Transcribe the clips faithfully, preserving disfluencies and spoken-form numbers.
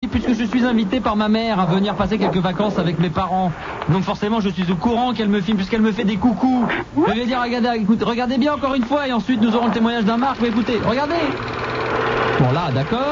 puisque je suis invité par ma mère à venir passer quelques vacances avec mes parents. Donc forcément, je suis au courant qu'elle me filme, puisqu'elle me fait des coucous. Je vais dire, regardez, écoute, regardez bien encore une fois, et ensuite nous aurons le témoignage d'un Marc. Mais écoutez, regardez. Bon là, d'accord.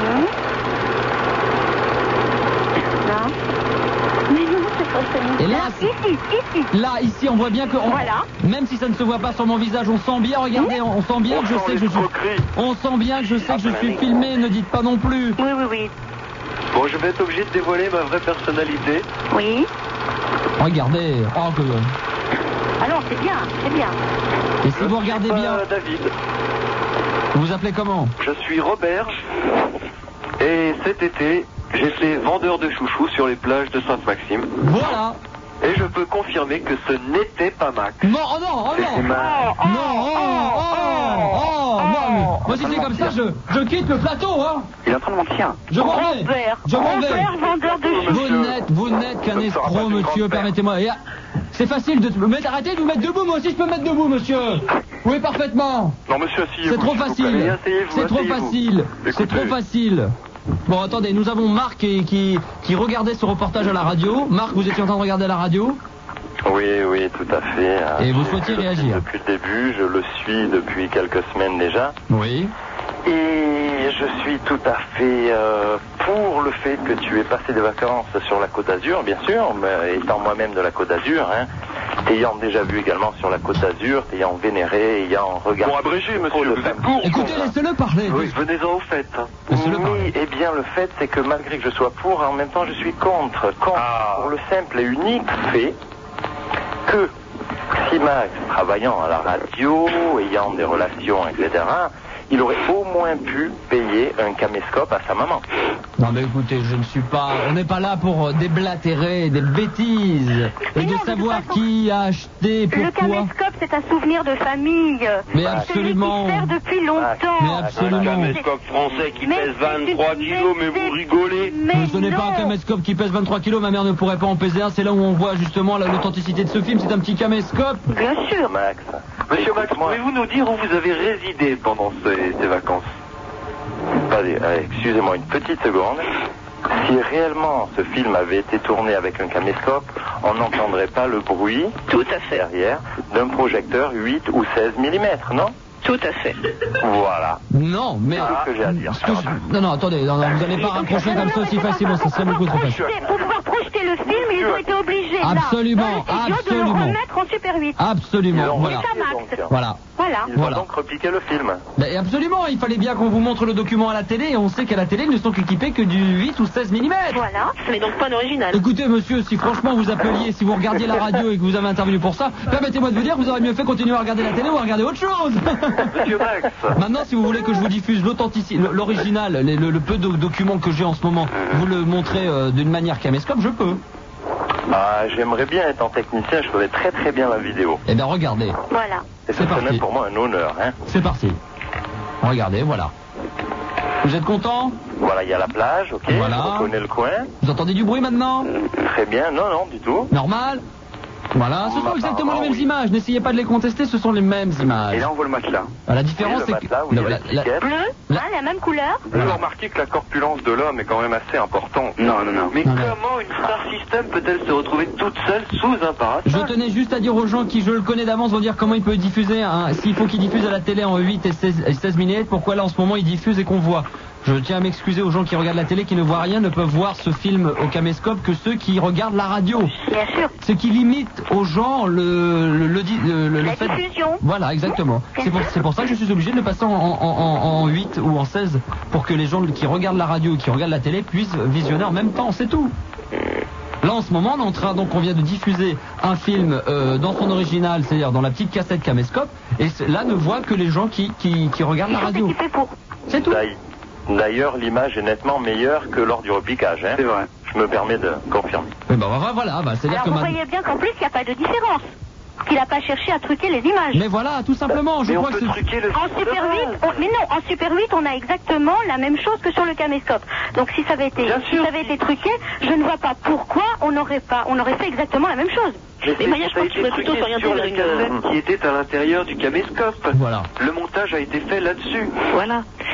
Et là, ici, ici. Là, ici, on voit bien que... On, voilà. Même si ça ne se voit pas sur mon visage, on sent bien, regardez, on, on sent bien on que je sais que je suis... On sent bien que je sais que je suis filmé, ne dites pas non plus. Oui, oui, oui. Bon, je vais être obligé de dévoiler ma vraie personnalité. Oui. Regardez. Oh, que... Alors, c'est bien, c'est bien. Et si je vous regardez pas bien... David. Vous vous appelez comment? Je suis Robert. Et cet été... J'étais vendeur de chouchous sur les plages de Sainte-Maxime. Voilà. Et je peux confirmer que ce n'était pas Max. Non, oh non, oh non. Ma... Oh, non, oh, oh, oh, oh, non. Moi, si c'est comme ça, je, je quitte le plateau, hein. Il est en train de mentir. Je m'en vais. Robert. Je m'en vais. Robert, vendeur de chouchous. Vous n'êtes, vous n'êtes qu'un escroc, monsieur, permettez-moi. Et, c'est facile de me mettre, arrêtez de vous mettre debout, moi aussi je peux me mettre debout, monsieur. Oui, parfaitement. Non, monsieur, asseyez-vous. C'est trop s'il vous facile. plaît. Asseyez-vous, C'est trop asseyez-vous. facile. C'est Écoutez. trop facile. Bon, attendez, nous avons Marc qui, qui, qui regardait ce reportage à la radio. Marc, vous étiez en train de regarder la radio? Oui, oui, tout à fait. Et vous Je- souhaitiez je le réagir? suis Depuis le début, je le suis depuis quelques semaines déjà. Oui. Et je suis tout à fait euh, pour le fait que tu aies passé des vacances sur la Côte d'Azur, bien sûr, mais étant moi-même de la Côte d'Azur, hein, t'ayant déjà vu également sur la Côte d'Azur, t'ayant vénéré, ayant regardé... Pour abréger, monsieur, trop de vous êtes femmes. court. Écoutez, laissez-le parler. Oui, venez-en au fait. hein. Laissez-le parler. Oui, eh bien, le fait, c'est que malgré que je sois pour, en même temps, je suis contre. Contre Ah. pour le simple et unique fait que si Max, travaillant à la radio, ayant des relations, et cetera, il aurait au moins pu payer un caméscope à sa maman. Non mais écoutez, je ne suis pas... On n'est pas là pour déblatérer des bêtises Mais et de non, de savoir toute façon, qui a acheté, Le pourquoi. caméscope, c'est un souvenir de famille. Mais Celui absolument. qui sert depuis longtemps. Mais absolument. Un caméscope français qui Mais pèse c'est vingt-trois une- kilos, mais c'est- vous rigolez. Mais Mais ce n'est pas un non. caméscope qui pèse vingt-trois kilos, ma mère ne pourrait pas en peser un, c'est là où on voit justement la- l'authenticité de ce film, c'est un petit caméscope. Bien sûr. Max. Monsieur Max, écoute-moi. pouvez-vous nous dire où vous avez résidé pendant ces, ces vacances? Allez, allez, excusez-moi une petite seconde. Si réellement ce film avait été tourné avec un caméscope, on n'entendrait pas le bruit Tout à fait, derrière d'un projecteur huit ou seize millimètres, non? tout à fait. Voilà. Non, mais... C'est tout ce que j'ai à dire. Ce que je- Non, non, attendez, non, non, vous n'allez pas raccrocher comme ça aussi facilement, ça serait beaucoup trop facile. C'est- Pour pouvoir projeter le film, ils ont été obligés, là, Absolument, dans le studio, de absolument. le remettre en Super huit. Absolument, Ils ont voilà. ça, Max. donc, Voilà. Voilà. Ils Voilà. ont donc repiqué le film. Ben, absolument, il fallait bien qu'on vous montre le document à la télé, et on sait qu'à la télé, ils ne sont équipés que du huit ou seize millimètres. Voilà. Mais donc pas d'original. Écoutez, monsieur, si franchement vous appeliez, si vous regardiez la radio et que vous avez intervenu pour ça, permettez-moi de vous dire que vous auriez mieux fait continuer à regarder la télé ou à regarder autre chose. Monsieur Max. Maintenant, si vous voulez que je vous diffuse l'authenticité, l'original, le, le- le peu de documents que j'ai en ce moment, vous le montrez euh, d'une manière caméscope, je peux. Ah, j'aimerais bien être en technicien, je ferais très très bien la vidéo. Eh bien, regardez, Voilà. Et ce C'est serait parti. même pour moi un honneur, hein. c'est parti. Regardez, voilà. Vous êtes content? Voilà, il y a la plage, ok, Voilà. je reconnais le coin. Vous entendez du bruit maintenant? Très bien, non, non, du tout. Normal? Voilà, ce sont Bah, exactement les mêmes oui. images, n'essayez pas de les contester, ce sont les mêmes images. Et là, on voit le matelas. La différence, le c'est que... matelas où il y a la- la la- étiquette. Bleu, La- hein, la même couleur. Vous avez remarqué que la corpulence de l'homme est quand même assez importante. Non, non, non. Mais Non, non. comment une star system peut-elle se retrouver toute seule sous un parasol? Je tenais juste à dire aux gens qui, je le connais d'avance, vont dire comment il peut diffuser, hein, s'il faut qu'il diffuse à la télé en huit et seize, et seize millimètres, pourquoi là en ce moment il diffuse et qu'on voit. Je tiens à m'excuser aux gens qui regardent la télé, qui ne voient rien, ne peuvent voir ce film au caméscope que ceux qui regardent la radio. Bien sûr. Ce qui limite aux gens le, le, le, di- le- le La fait... diffusion. Voilà, exactement. C'est pour, c'est pour ça que je suis obligé de le passer en, en, en, en huit ou en seize, pour que les gens qui regardent la radio et qui regardent la télé puissent visionner en même temps, c'est tout. Là en ce moment on est en train, donc on vient de diffuser un film euh, dans son original, c'est-à-dire dans la petite cassette caméscope, et c'est- là ne voit que les gens qui, qui, qui regardent la Ils sont radio. équipés pour. C'est tout. D'ailleurs- D'ailleurs, l'image est nettement meilleure que lors du repiquage, hein. C'est vrai. Je me permets de confirmer. Eh ben, voilà, voilà, bah, c'est-à-dire Alors que vous ma- voyez bien qu'en plus, il n'y a pas de différence. Qu'il n'a pas cherché à truquer les images. Mais voilà, tout simplement, je Mais on crois que peut c'est... truquer le En film de Super base. huit, on- mais non, en Super huit, on a exactement la même chose que sur le caméscope. Donc si ça avait été, Bien si sûr. ça avait été truqué, je ne vois pas pourquoi on n'aurait pas, on aurait fait exactement la même chose. Mais Maya, je ça a crois que tu été vas plutôt truqué s'orienter sur vers la une... cassette qui était à l'intérieur du caméscope. Voilà. Le montage a été fait là-dessus. Voilà.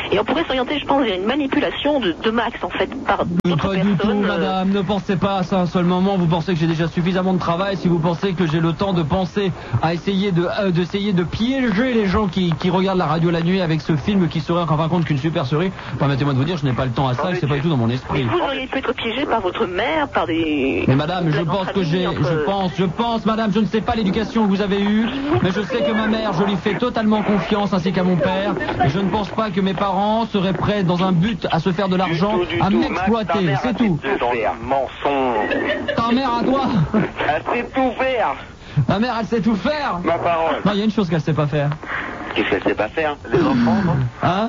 Et on pourrait s'orienter, je pense, vers une manipulation de, de Max, en fait, par d'autres Pas du tout, personnes. euh, madame, ne pensez pas à ça un seul moment. Vous pensez que j'ai déjà suffisamment de travail. Si vous pensez que j'ai le temps de penser à essayer de euh, d'essayer de piéger les gens qui, qui regardent la radio la nuit avec ce film qui serait en fin de compte qu'une super série, permettez-moi de vous dire, je n'ai pas le temps à ça et c'est pas du tout dans mon Mais esprit. vous auriez pu être piégé par votre mère, par des... Mais madame, je la pense que j'ai, entre- je pense, je pense, madame, je ne sais pas l'éducation que vous avez eue, mais je sais que ma mère, je lui fais totalement confiance, ainsi qu'à mon père, et je ne pense pas que mes parents seraient prêts, dans un but à se faire de l'argent, Du tout, du à tout. m'exploiter, Max, ta c'est mère tout. a fait dans le mensonge. Ta mère à toi, Elle sait tout faire. ma mère, elle sait tout faire. Ma parole. Non, il y a une chose qu'elle sait pas faire. Qu'est-ce qu'elle sait pas faire? Les enfants, non? Hein?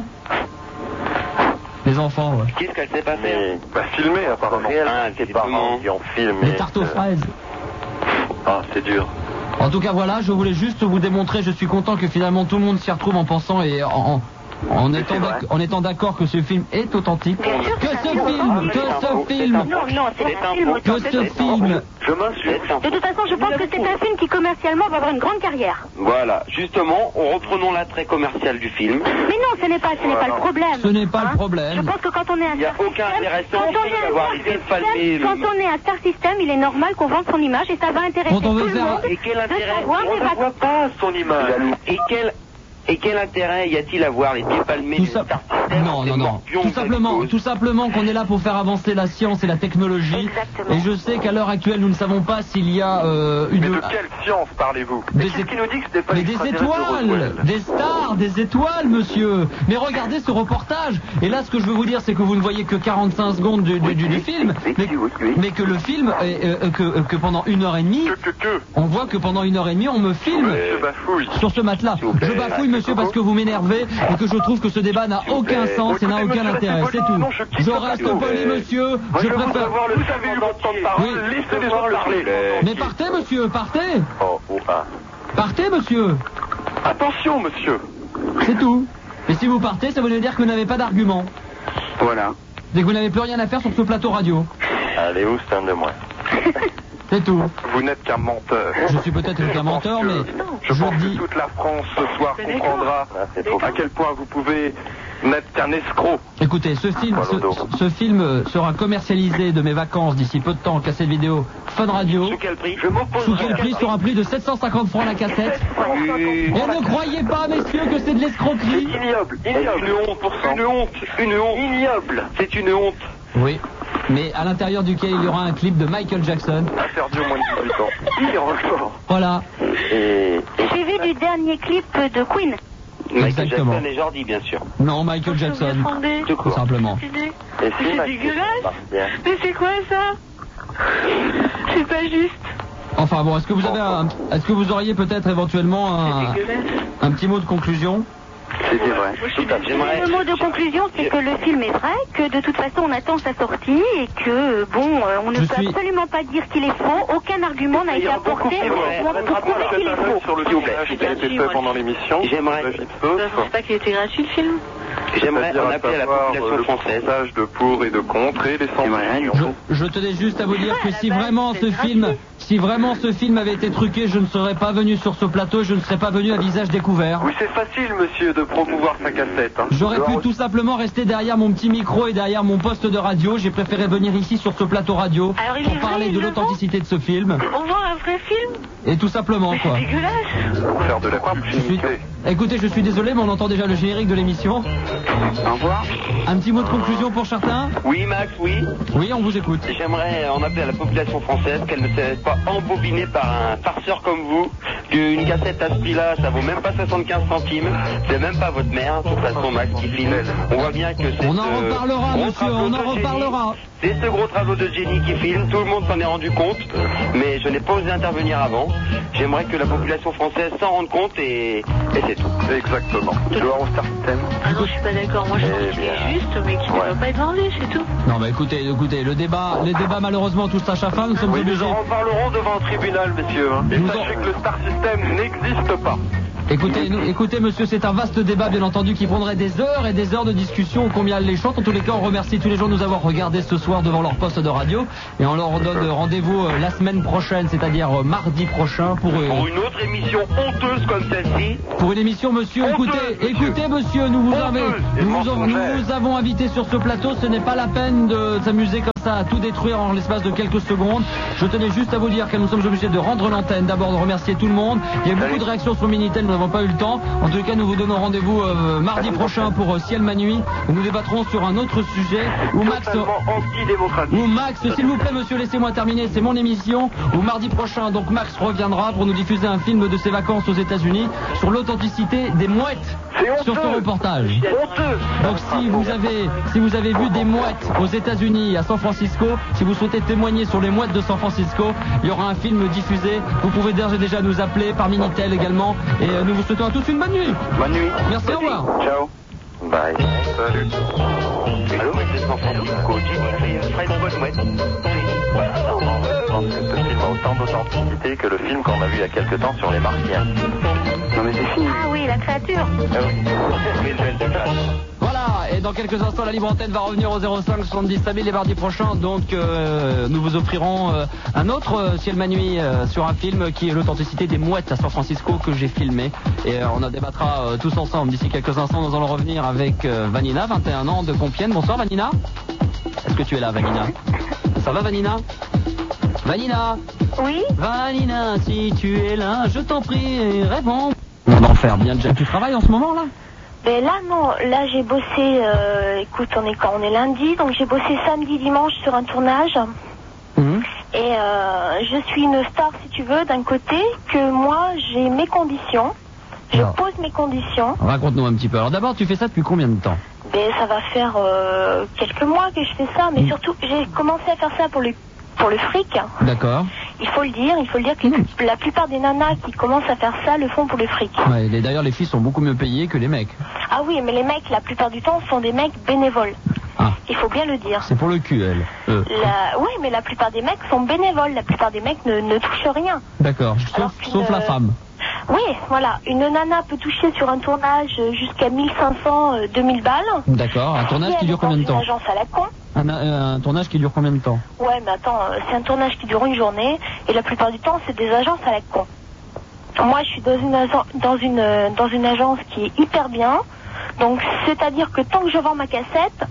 Les enfants, ouais. Qu'est-ce qu'elle sait pas faire? Bah, filmer, apparemment. Ah, c'est parents qui ont filmé. Les tartes aux fraises. Ah, c'est dur. En tout cas, voilà, je voulais juste vous démontrer, je suis content que finalement tout le monde s'y retrouve en pensant et en, en, en étant d'ac- en étant d'accord que ce film est authentique. Bien sûr Que que ce c'est un film, que ce film, Non, non, c'est C'est un un film faux. que ce authentique. film. Je m'insulte. De toute façon, je pense que c'est un film qui commercialement va avoir une grande carrière. Voilà, justement, on reprenons l'attrait commercial du film. Mais non, ce n'est pas, ce n'est pas le problème. Ce n'est pas Hein le problème. Je pense que quand on est un Il n'y a star aucun system, intéressant quand on est un d'avoir star été system, palmé. quand on est un star system, il est normal qu'on vende son image et ça va intéresser Quand on veut tout le faire- monde Et quel de intérêt? savoir On les ne vacances. voit pas son image. Et quel, et quel intérêt y a-t-il à voir les pieds palmés Tout des ça... Star System, Non, des non, non. morpions, Tout des simplement, causes? tout simplement qu'on est là pour faire avancer la science et la technologie. Exactement. Et je sais qu'à l'heure actuelle, nous ne savons pas s'il y a euh, une... Mais de quelle science parlez-vous? Des Mais qu'est-ce qui nous dit que ce n'est pas Mais des extraterrestre, étoiles, Roswell? des stars, des étoiles, monsieur. Mais regardez ce reportage. Et là, ce que je veux vous dire, c'est que vous ne voyez que quarante-cinq secondes du, du, du- du film, mais, mais que le film, est, euh, que, que pendant une heure et demie, Que, que, que on voit que pendant une heure et demie, on me filme Monsieur bafouille. sur ce matelas. Je bafouille, monsieur, parce que vous m'énervez et que je trouve que ce débat n'a aucun sens et n'a Écoutez, aucun monsieur, intérêt. restez C'est poli. tout. Non, je quitte Je le reste plateau. poli, monsieur. Moi, Je je voudrais préfère. voir le Vous avez eu votre temps de parole. Oui. Laissez les autres parler. Mais partez, monsieur, partez. Oh, oh, ah. Partez, monsieur. Attention, monsieur. C'est tout. Et si vous partez, ça veut dire que vous n'avez pas d'argument. Voilà. C'est que vous n'avez plus rien à faire sur ce plateau radio. Allez, où c'est un de moins? C'est tout. Vous n'êtes qu'un menteur. Je suis peut-être qu'un menteur, Je pense mais que- Je je pense dis... que toute la France ce soir comprendra Ah, c'est faux. à quel point vous pouvez n'être qu'un escroc. Écoutez, ce film, ce, ce film euh, sera commercialisé de mes vacances d'ici peu de temps en cassette vidéo Fun Radio. Sous quel prix? Je m'oppose. Sous quel prix sera un prix de sept cent cinquante francs la cassette. Et ne croyez pas, messieurs, que c'est de l'escroquerie. Ignoble, ignoble. Une honte, une honte, une honte. Ignoble. C'est une honte. Oui, mais à l'intérieur duquel il y aura un clip de Michael Jackson. Interdit au moins de dix-huit ans. Il est encore. Voilà. Et, Suivi du dernier clip de Queen. Michael Exactement. Jackson et Jordi, bien sûr. Non, Michael Jackson. Tout simplement. et si C'est Max dégueulasse. marche bien. Mais c'est quoi ça? C'est pas juste. Enfin bon, est-ce que vous avez un, est-ce que vous auriez peut-être éventuellement un, Dégueulasse. un petit mot de conclusion? C'est vrai. Moi, je suis désolée. J'aimerais... Le mot de conclusion, c'est que le film est vrai, que de toute façon on attend sa sortie et que, bon, euh, on ne Je peut suis- absolument pas dire qu'il est faux, aucun argument n'a été apporté de pour vrai. pour prouver qu'il est faux. Sur le S'il vous plaît, tournage qui a été fait pendant l'émission. J'aimerais- David Je Sauce. pense pas qu'il était gratuit le film. J'aimerais C'est-à-dire en à appeler à la savoir, population euh, le française. pourcentage de pour et de contre et les sanctions. Je, je tenais juste à vous dire que si à la base, vraiment c'est ce gratuit. film, si vraiment ce film avait été truqué, je ne serais pas venu sur ce plateau, je ne serais pas venu à visage découvert. Oui, c'est facile, monsieur, de promouvoir sa cassette. Hein. J'aurais pu Alors, tout simplement rester derrière mon petit micro et derrière mon poste de radio. J'ai préféré venir ici sur ce plateau radio Alors, il pour est vrai, parler il de le l'authenticité de ce film. On voit un vrai film. Et tout simplement, Mais quoi. c'est dégueulasse. faire de la Je suis... Écoutez, je suis désolé, mais on entend déjà le générique de l'émission. Au revoir. Un petit mot de conclusion pour certains? Oui, Max, oui. Oui, on vous écoute. J'aimerais en appeler à la population française qu'elle ne se laisse pas embobiner par un farceur comme vous. Qu'une cassette à ce prix-là, ça vaut même pas soixante-quinze centimes. C'est même pas votre mère, de toute façon, Max, qui filme. On voit bien que c'est. On en ce reparlera, gros monsieur, tableau on en de génie. reparlera. C'est ce gros tableau de génie qui filme. Tout le monde s'en est rendu compte. Mais je n'ai pas osé intervenir avant. J'aimerais que la population française s'en rende compte et, et c'est tout. Exactement. Je vais au Star System. Ah non, je suis pas d'accord. Moi, je pense qu'il est juste, mais qu'il ne Ouais. doit pas être vendu, c'est tout. Non, bah écoutez, écoutez, le débat, les débats malheureusement tous à sa fin, nous sommes Oui, nous obligés. en reparlerons devant un tribunal, messieurs. hein. Et Nous en- sachez que le Star System n'existe pas. Écoutez, nous, écoutez, monsieur, c'est un vaste débat, bien entendu, qui prendrait des heures et des heures de discussion, combien elle les chante. En tous les cas, on remercie tous les gens de nous avoir regardés ce soir devant leur poste de radio. Et on leur donne rendez-vous euh, la semaine prochaine, c'est-à-dire euh, mardi prochain, pour, euh, Pour une autre émission honteuse comme celle-ci. pour une émission, monsieur. Honteuse, Écoutez, monsieur. écoutez, monsieur, nous vous, Honteuse avez, et nous, vous, mensongère. nous vous avons invité sur ce plateau. Ce n'est pas la peine de s'amuser comme ça à tout détruire en l'espace de quelques secondes. Je tenais juste à vous dire que nous sommes obligés de rendre l'antenne. D'abord, de remercier tout le monde. Il y a eu beaucoup de réactions sur Minitel, nous n'avons pas eu le temps. En tout cas, nous vous donnons rendez-vous euh, mardi prochain pour euh, Ciel ma nuit. Nous débattrons sur un autre sujet où Max, Totalement antidémocratique. où Max, s'il vous plaît, monsieur, laissez-moi terminer, c'est mon émission. Où mardi prochain, donc Max reviendra pour nous diffuser un film de ses vacances aux États-Unis sur l'authenticité des mouettes C'est sur honteux. son reportage. Honteux. Donc si vous avez si vous avez vu des mouettes aux États-Unis, à San Francisco, si vous souhaitez témoigner sur les mouettes de San Francisco, il y aura un film diffusé. Vous pouvez déjà déjà nous appeler par Minitel également. Et euh, nous vous souhaitons à tous une bonne nuit. Bonne nuit. Merci, au revoir. Ciao. Bye. Salut. Allô, mais c'est San Francisco. Jimmy Fred Bonne-Mouette. Voilà, je pense que ce film a autant d'authenticité que le film qu'on a vu il y a quelques temps sur les Martiens. Non mais c'est fini. Ah oui, la créature. Ah oui. Visuel de classe. Voilà, et dans quelques instants, la libre antenne va revenir au zéro cinq soixante-dix mille les mardis prochains. Donc, euh, nous vous offrirons euh, un autre euh, Ciel ma nuit euh, sur un film qui est l'authenticité des mouettes à San Francisco que j'ai filmé. Et euh, on en débattra euh, tous ensemble. D'ici quelques instants, nous allons revenir avec euh, Vanina, vingt et un ans de Compiègne. Bonsoir, Vanina. Est-ce que tu es là, Vanina? Ça va, Vanina? Vanina? Oui. Vanina, si tu es là, je t'en prie, réponds. Mon enfer, bien déjà. Tu travailles en ce moment, là? Ben là non, là j'ai bossé, euh, écoute on est quand on est lundi, donc j'ai bossé samedi, dimanche sur un tournage. Mhm. Et euh, je suis une star si tu veux d'un côté, que moi j'ai mes conditions, je Alors. pose mes conditions. Raconte-nous un petit peu. Alors d'abord, tu fais ça depuis combien de temps? Ben ça va faire euh, quelques mois que je fais ça, mais Mhm. surtout j'ai commencé à faire ça pour le, pour le fric. D'accord. Il faut le dire, il faut le dire que Mhm. la plupart des nanas qui commencent à faire ça le font pour le fric. Ouais, et d'ailleurs, les filles sont beaucoup mieux payées que les mecs. Ah oui, mais les mecs la plupart du temps sont des mecs bénévoles. Ah, Il faut bien le dire. c'est pour le cul, elle. Euh. La... Oui, mais la plupart des mecs sont bénévoles. La plupart des mecs ne, ne touchent rien. D'accord. Alors Sauf, qu'une- sauf la femme. Oui, voilà. Une nana peut toucher sur un tournage jusqu'à mille cinq cents, euh, deux mille balles. D'accord. Un tournage Si qui elle dure est combien de dans temps? une agence à la con. un, un tournage qui dure combien de temps? Ouais, mais attends, euh, c'est un tournage qui dure une journée. Et la plupart du temps, c'est des agences à la con. Moi, je suis dans une, agen- dans une, euh, dans une agence qui est hyper bien. Donc, c'est-à-dire que tant que je vends ma cassette,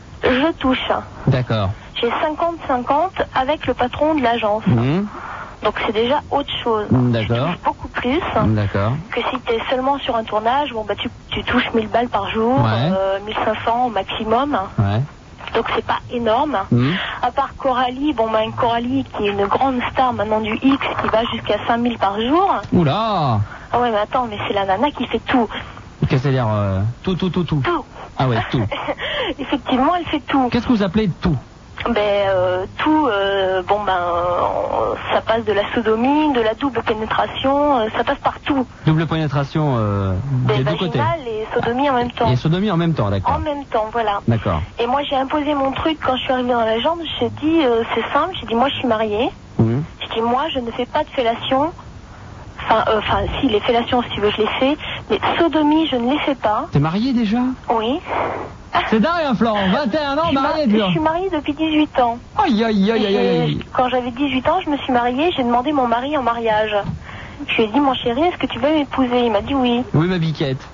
je touche. D'accord. J'ai cinquante cinquante avec le patron de l'agence. Mhm. Donc c'est déjà autre chose. D'accord. Tu touches beaucoup plus D'accord. que si tu es seulement sur un tournage. Bon, bah tu, tu touches mille balles par jour, Ouais. euh, mille cinq cents au maximum. Ouais. Donc c'est pas énorme. Mhm. À part Coralie, bon, bah une Coralie qui est une grande star maintenant du X qui va jusqu'à cinq mille par jour. Oula. Ah ouais, mais attends, mais c'est la nana qui fait tout. Qu'est-ce que c'est-à-dire euh, tout, tout, tout, tout. Tout. Ah ouais, tout. Effectivement, elle fait tout. Qu'est-ce que vous appelez tout? Ben euh, tout, euh, bon ben, euh, ça passe de la sodomie, de la double pénétration, euh, ça passe partout. Double pénétration euh, Des des deux côtés. vaginales et sodomie en même temps. Et sodomie en même temps, En d'accord. même temps, voilà. D'accord. Et moi j'ai imposé mon truc quand je suis arrivée dans l'agence, j'ai dit euh, c'est simple, j'ai dit moi je suis mariée, Mhm. j'ai dit moi je ne fais pas de fellation, enfin, euh, enfin si les fellations si tu veux je les fais, mais sodomie je ne les fais pas, T'es marié déjà? oui. C'est dingue, hein, Florent. vingt et un Je ans, suis, mar- marié je déjà. suis mariée depuis dix-huit ans. Aïe, aïe, aïe, aïe, aïe. J'ai- Quand j'avais dix-huit ans, je me suis mariée, j'ai demandé mon mari en mariage. Je lui ai dit, mon chéri, est-ce que tu veux m'épouser? Il m'a dit oui. Oui, ma biquette.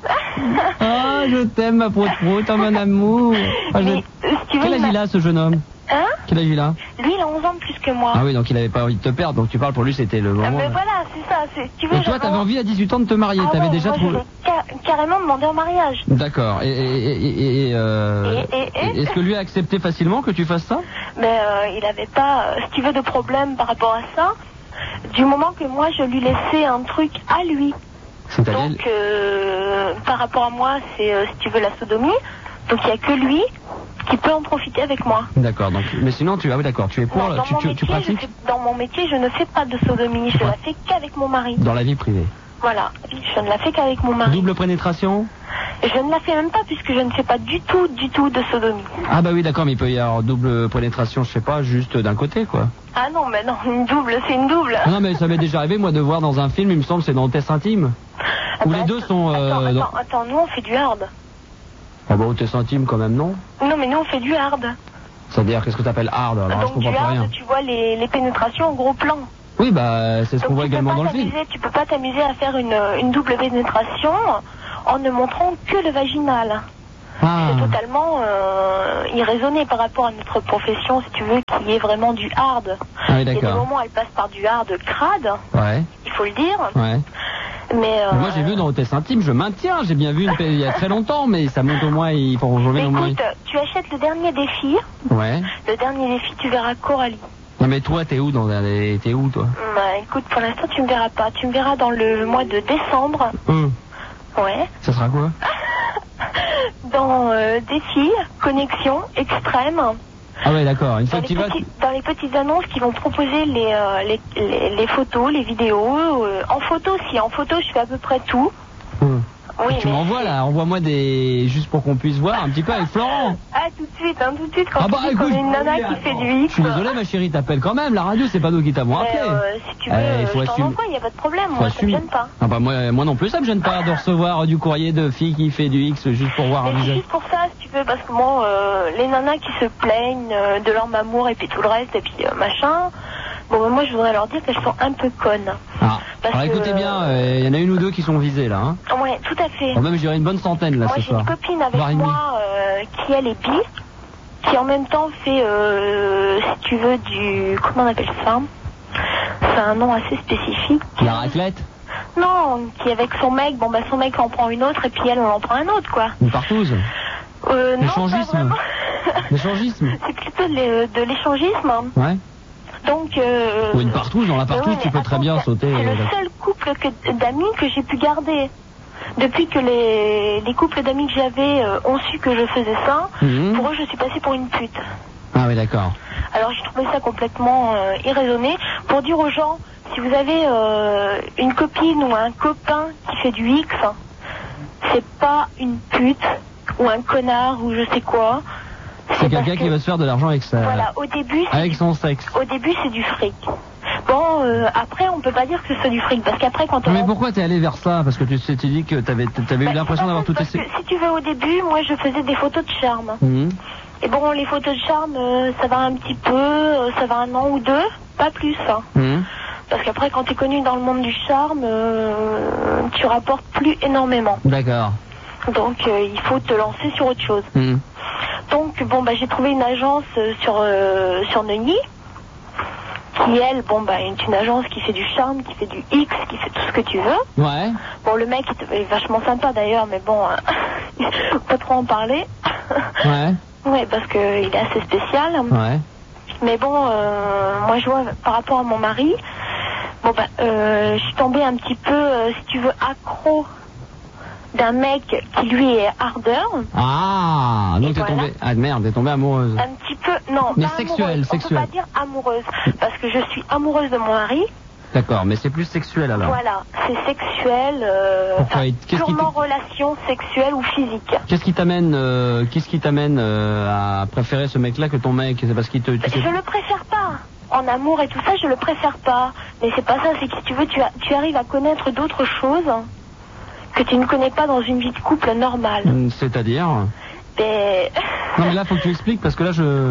Ah, je t'aime, ma prout-prout, oh, mon amour. Ah, je- Mais, euh, si tu veux, Quel âge m'a- il a, ce jeune homme? Hein? Quel âge il a? Lui, il a onze ans de plus que moi. Ah oui, donc il avait pas envie de te perdre, donc tu parles pour lui, c'était le Ah, moment. mais voilà, c'est ça. c'est- Tu veux, Et toi, j'avais- t'avais envie à dix-huit ans de te marier, Ah t'avais ouais, déjà moi, trouvé. j'avais ca- carrément demandé en mariage. D'accord. Et, et, et, et, euh, Et- et- et- est-ce que lui a accepté facilement que tu fasses ça? Mais euh, il avait pas, euh, si tu veux, de problème par rapport à ça. Du moment que moi, je lui laissais un truc à lui. C'est-à-dire. Donc, euh, par rapport à moi, c'est, euh, si tu veux, la sodomie. Donc, il n'y a que lui qui peut en profiter avec moi. D'accord. Donc, mais sinon, tu ah oui, d'accord. Tu es pour, Non, dans, tu, mon tu, tu métier, je pratiques fais- dans mon métier, je ne fais pas de sodomie. Je la fais qu'avec mon mari. dans la vie privée. Voilà. Je ne la fais qu'avec mon mari. Double pénétration? Je ne la fais même pas puisque je ne fais pas du tout, du tout de sodomie. Ah bah oui, d'accord, mais il peut y avoir double pénétration, je sais pas, juste d'un côté, quoi. Ah non, mais non, une double, c'est une double. Non, mais ça m'est déjà arrivé, moi, de voir dans un film, il me semble, c'est dans Test Intime. Ou bah, les deux sont... Attends, Euh, attends, dans... attends, nous on fait du hard. Ah bah, tes centimes quand même, non? Non, mais nous on fait du hard. C'est-à-dire, qu'est-ce que t'appelles hard? Alors, Donc je comprends du pas hard, rien. tu vois les, les pénétrations en gros plan. Oui, bah, c'est ce qu'on Donc voit tu peux également pas dans le film. t'amuser- Tu peux pas t'amuser à faire une, une double pénétration en ne montrant que le vaginal. Ah, C'est totalement euh, irraisonné par rapport à notre profession, si tu veux, qui est vraiment du hard. ah oui, Il y a des d'accord. moments, elle passe par du hard crade, Ouais, il faut le dire. ouais. Mais, euh, Mais moi, j'ai vu dans Hôtesse Intime, je maintiens, j'ai bien vu une... il y a très longtemps, mais ça monte au moins, il faut rejoindre au moins. écoute, tu achètes le dernier défi. Ouais. Le dernier défi, tu verras Coralie. Non, mais toi, t'es où dans les... T'es où, toi? Bah, écoute, pour l'instant, tu me verras pas. Tu me verras dans le mois de décembre. Hum. Ouais. Ça sera quoi? Dans euh, défi, connexion extrême. Ah ouais, d'accord. Une Dans fois les, que tu vas... petits- dans les petites annonces qui vont proposer les, euh, les, les, les photos, les vidéos. euh, en photo aussi. En photo, je fais à peu près tout. Hum. Oui, Tu mais- m'envoies là, envoie-moi des... juste pour qu'on puisse voir un petit peu avec Florent. Ah, tout de suite, hein, tout de suite, quand Ah bah, tu dis qu'on écoute, est une nana qui fait du Je X. suis désolé, ma chérie, t'appelles quand même. La radio, c'est pas nous qui t'avons Mais, appelé. euh, si tu veux, Eh, il euh, faut je t'en assumer. envoie, il n'y a pas de problème. Faut Moi, ça me assumer. gêne pas. Ah bah moi, moi non plus, ça me gêne pas de recevoir du courrier de filles qui fait du X juste pour voir un Mais c'est visage. juste pour ça, si tu veux, parce que bon, euh, les nanas qui se plaignent euh, de leur amour et puis tout le reste, et puis euh, machin, bon, ben, moi je voudrais leur dire qu'elles sont un peu connes. Ah, Parce alors que- écoutez bien, euh, il y en a une ou deux qui sont visées là. Hein. Ouais, tout à fait. Bon, même je dirais une bonne centaine là Moi ce j'ai soir. une copine avec Voire une nuit. moi euh, qui elle est bi, qui en même temps fait, euh, si tu veux, du... Comment on appelle ça? C'est un nom assez spécifique. La raclette, Non, qui avec son mec, bon bah son mec en prend une autre et puis elle on en prend un autre quoi. une partouze, Euh, non, pas l'échangisme. vraiment. L'échangisme. C'est plutôt de l'é- de l'échangisme. hein. Ouais. Donc... Euh, Ou une partouze, dans la mais partouze oui, tu mais peux très attends, bien c'est- sauter. C'est euh, le seul couple que- d'amis que j'ai pu garder. Depuis que les, les couples d'amis que j'avais euh, ont su que je faisais ça, Mhm. pour eux je suis passée pour une pute. Ah oui, d'accord. Alors j'ai trouvé ça complètement euh, irraisonné. Pour dire aux gens, si vous avez euh, une copine ou un copain qui fait du X, c'est pas une pute ou un connard ou je sais quoi. C'est parce quelqu'un que- qui va se faire de l'argent avec ça. Voilà, au début, c'est Avec son sexe. Au début, c'est du fric. Bon, euh, après, on peut pas dire que c'est du fric, parce qu'après, quand on... Mais pourquoi t'es allé vers ça? Parce que tu t'es dit que t'avais t'avais eu Bah, l'impression c'est d'avoir tout parce essayé. que, si tu veux, au début, moi, je faisais des photos de charme. Mhm. Et bon, les photos de charme, euh, ça va un petit peu, euh, ça va un an ou deux, pas plus. hein. Mhm. Parce qu'après, quand tu es connu dans le monde du charme, euh, tu rapportes plus énormément. D'accord. Donc, euh, il faut te lancer sur autre chose. Mhm. Donc, bon, bah, j'ai trouvé une agence euh, sur, euh, sur Neuilly, qui, elle, bon, bah, est une agence qui fait du charme, qui fait du X, qui fait tout ce que tu veux. Ouais. Bon, le mec est, est vachement sympa d'ailleurs, mais bon, euh, pas trop en parler. Ouais. Ouais, parce qu'il est assez spécial. Ouais. Mais bon, euh, moi, je vois, par rapport à mon mari, bon, bah, euh, je suis tombée un petit peu, euh, si tu veux, accro d'un mec qui, lui, est ardeur. Ah, donc Et t'es voilà. tombée. Ah merde, t'es tombée amoureuse. Un petit peu, non, Mais pas sexuelle, amoureuse. sexuelle. On peut pas dire amoureuse, parce que je suis amoureuse de mon mari. D'accord, mais c'est plus sexuel alors. Voilà, c'est sexuel, euh, Pourquoi enfin, il- qu'est-ce qui purement te- relation sexuelle ou physique. Qu'est-ce qui t'amène, euh, qu'est-ce qui t'amène euh, à préférer ce mec-là que ton mec? C'est parce qu'il te. tu sais- Je le préfère pas. En amour et tout ça, je le préfère pas. Mais c'est pas ça, c'est que si tu veux, tu, as- tu arrives à connaître d'autres choses que tu ne connais pas dans une vie de couple normale. Hmm, C'est-à-dire? Mais... Non mais là faut que tu expliques parce que là je.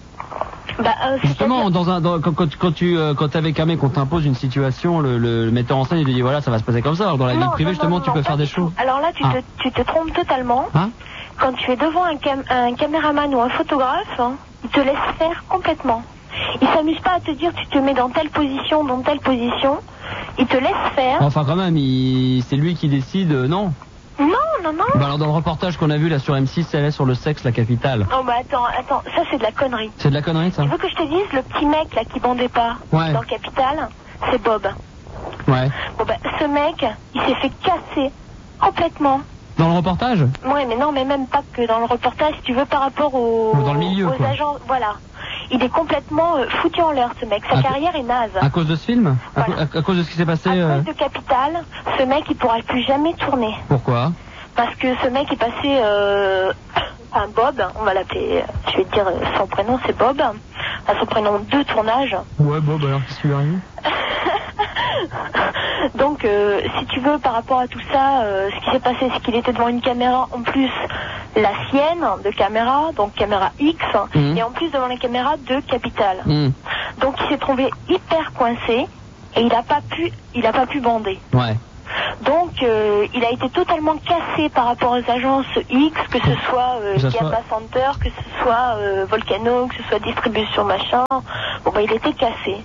Bah, euh, Justement, c'est-à-dire- dans un, dans- quand, quand, quand tu, euh, quand t'es avec un mec, on t'impose une situation, le, le, le metteur en scène il te dit voilà ça va se passer comme ça. Alors dans la vie Non, privée non, justement non, tu non, peux pas faire des du tout. choses. Alors là, tu, Ah. te, tu te trompes totalement. Hein? Quand tu es devant un, cam- un caméraman ou un photographe, hein, il te laisse faire complètement. Il s'amuse pas à te dire tu te mets dans telle position, dans telle position. Il te laisse faire. Enfin quand même, il, c'est lui qui décide, euh, non? Non, non, non. Bah alors dans le reportage qu'on a vu là sur M six, elle est sur le sexe, la capitale. Oh bah attends, attends, ça c'est de la connerie. C'est de la connerie ça? Tu veux que je te dise, le petit mec là qui bandait pas Ouais. dans le Capital, c'est Bob. Ouais. Bon bah ce mec, il s'est fait casser complètement. Dans le reportage? Ouais, mais non, mais même pas que dans le reportage, si tu veux, par rapport aux, Dans le milieu, aux quoi. agents. Voilà. Il est complètement euh, foutu en l'air, ce mec. Sa Ah, carrière est naze. À cause de ce film? À, Voilà. co- à- à cause de ce qui s'est passé? À euh, cause de Capital, ce mec, il pourra plus jamais tourner. Pourquoi? Parce que ce mec est passé... Euh, enfin, Bob, on va l'appeler... Je vais te dire euh, son prénom, c'est Bob. À son prénom, deux tournages. Ouais, bon, bah alors qu'est-ce qui lui arrive? Donc, euh, si tu veux, par rapport à tout ça, euh, ce qui s'est passé, c'est qu'il était devant une caméra, en plus la sienne de caméra, donc caméra X, mmh. et en plus devant la caméra de Capital. Mmh. Donc, il s'est trouvé hyper coincé et il n'a pas pu, il a pas pu bander. Ouais. Donc, euh, il a été totalement cassé par rapport aux agences X, que ce soit euh, Gamma soit... Center, que ce soit euh, Volcano, que ce soit Distribution Machin. Bon, bah, il était cassé.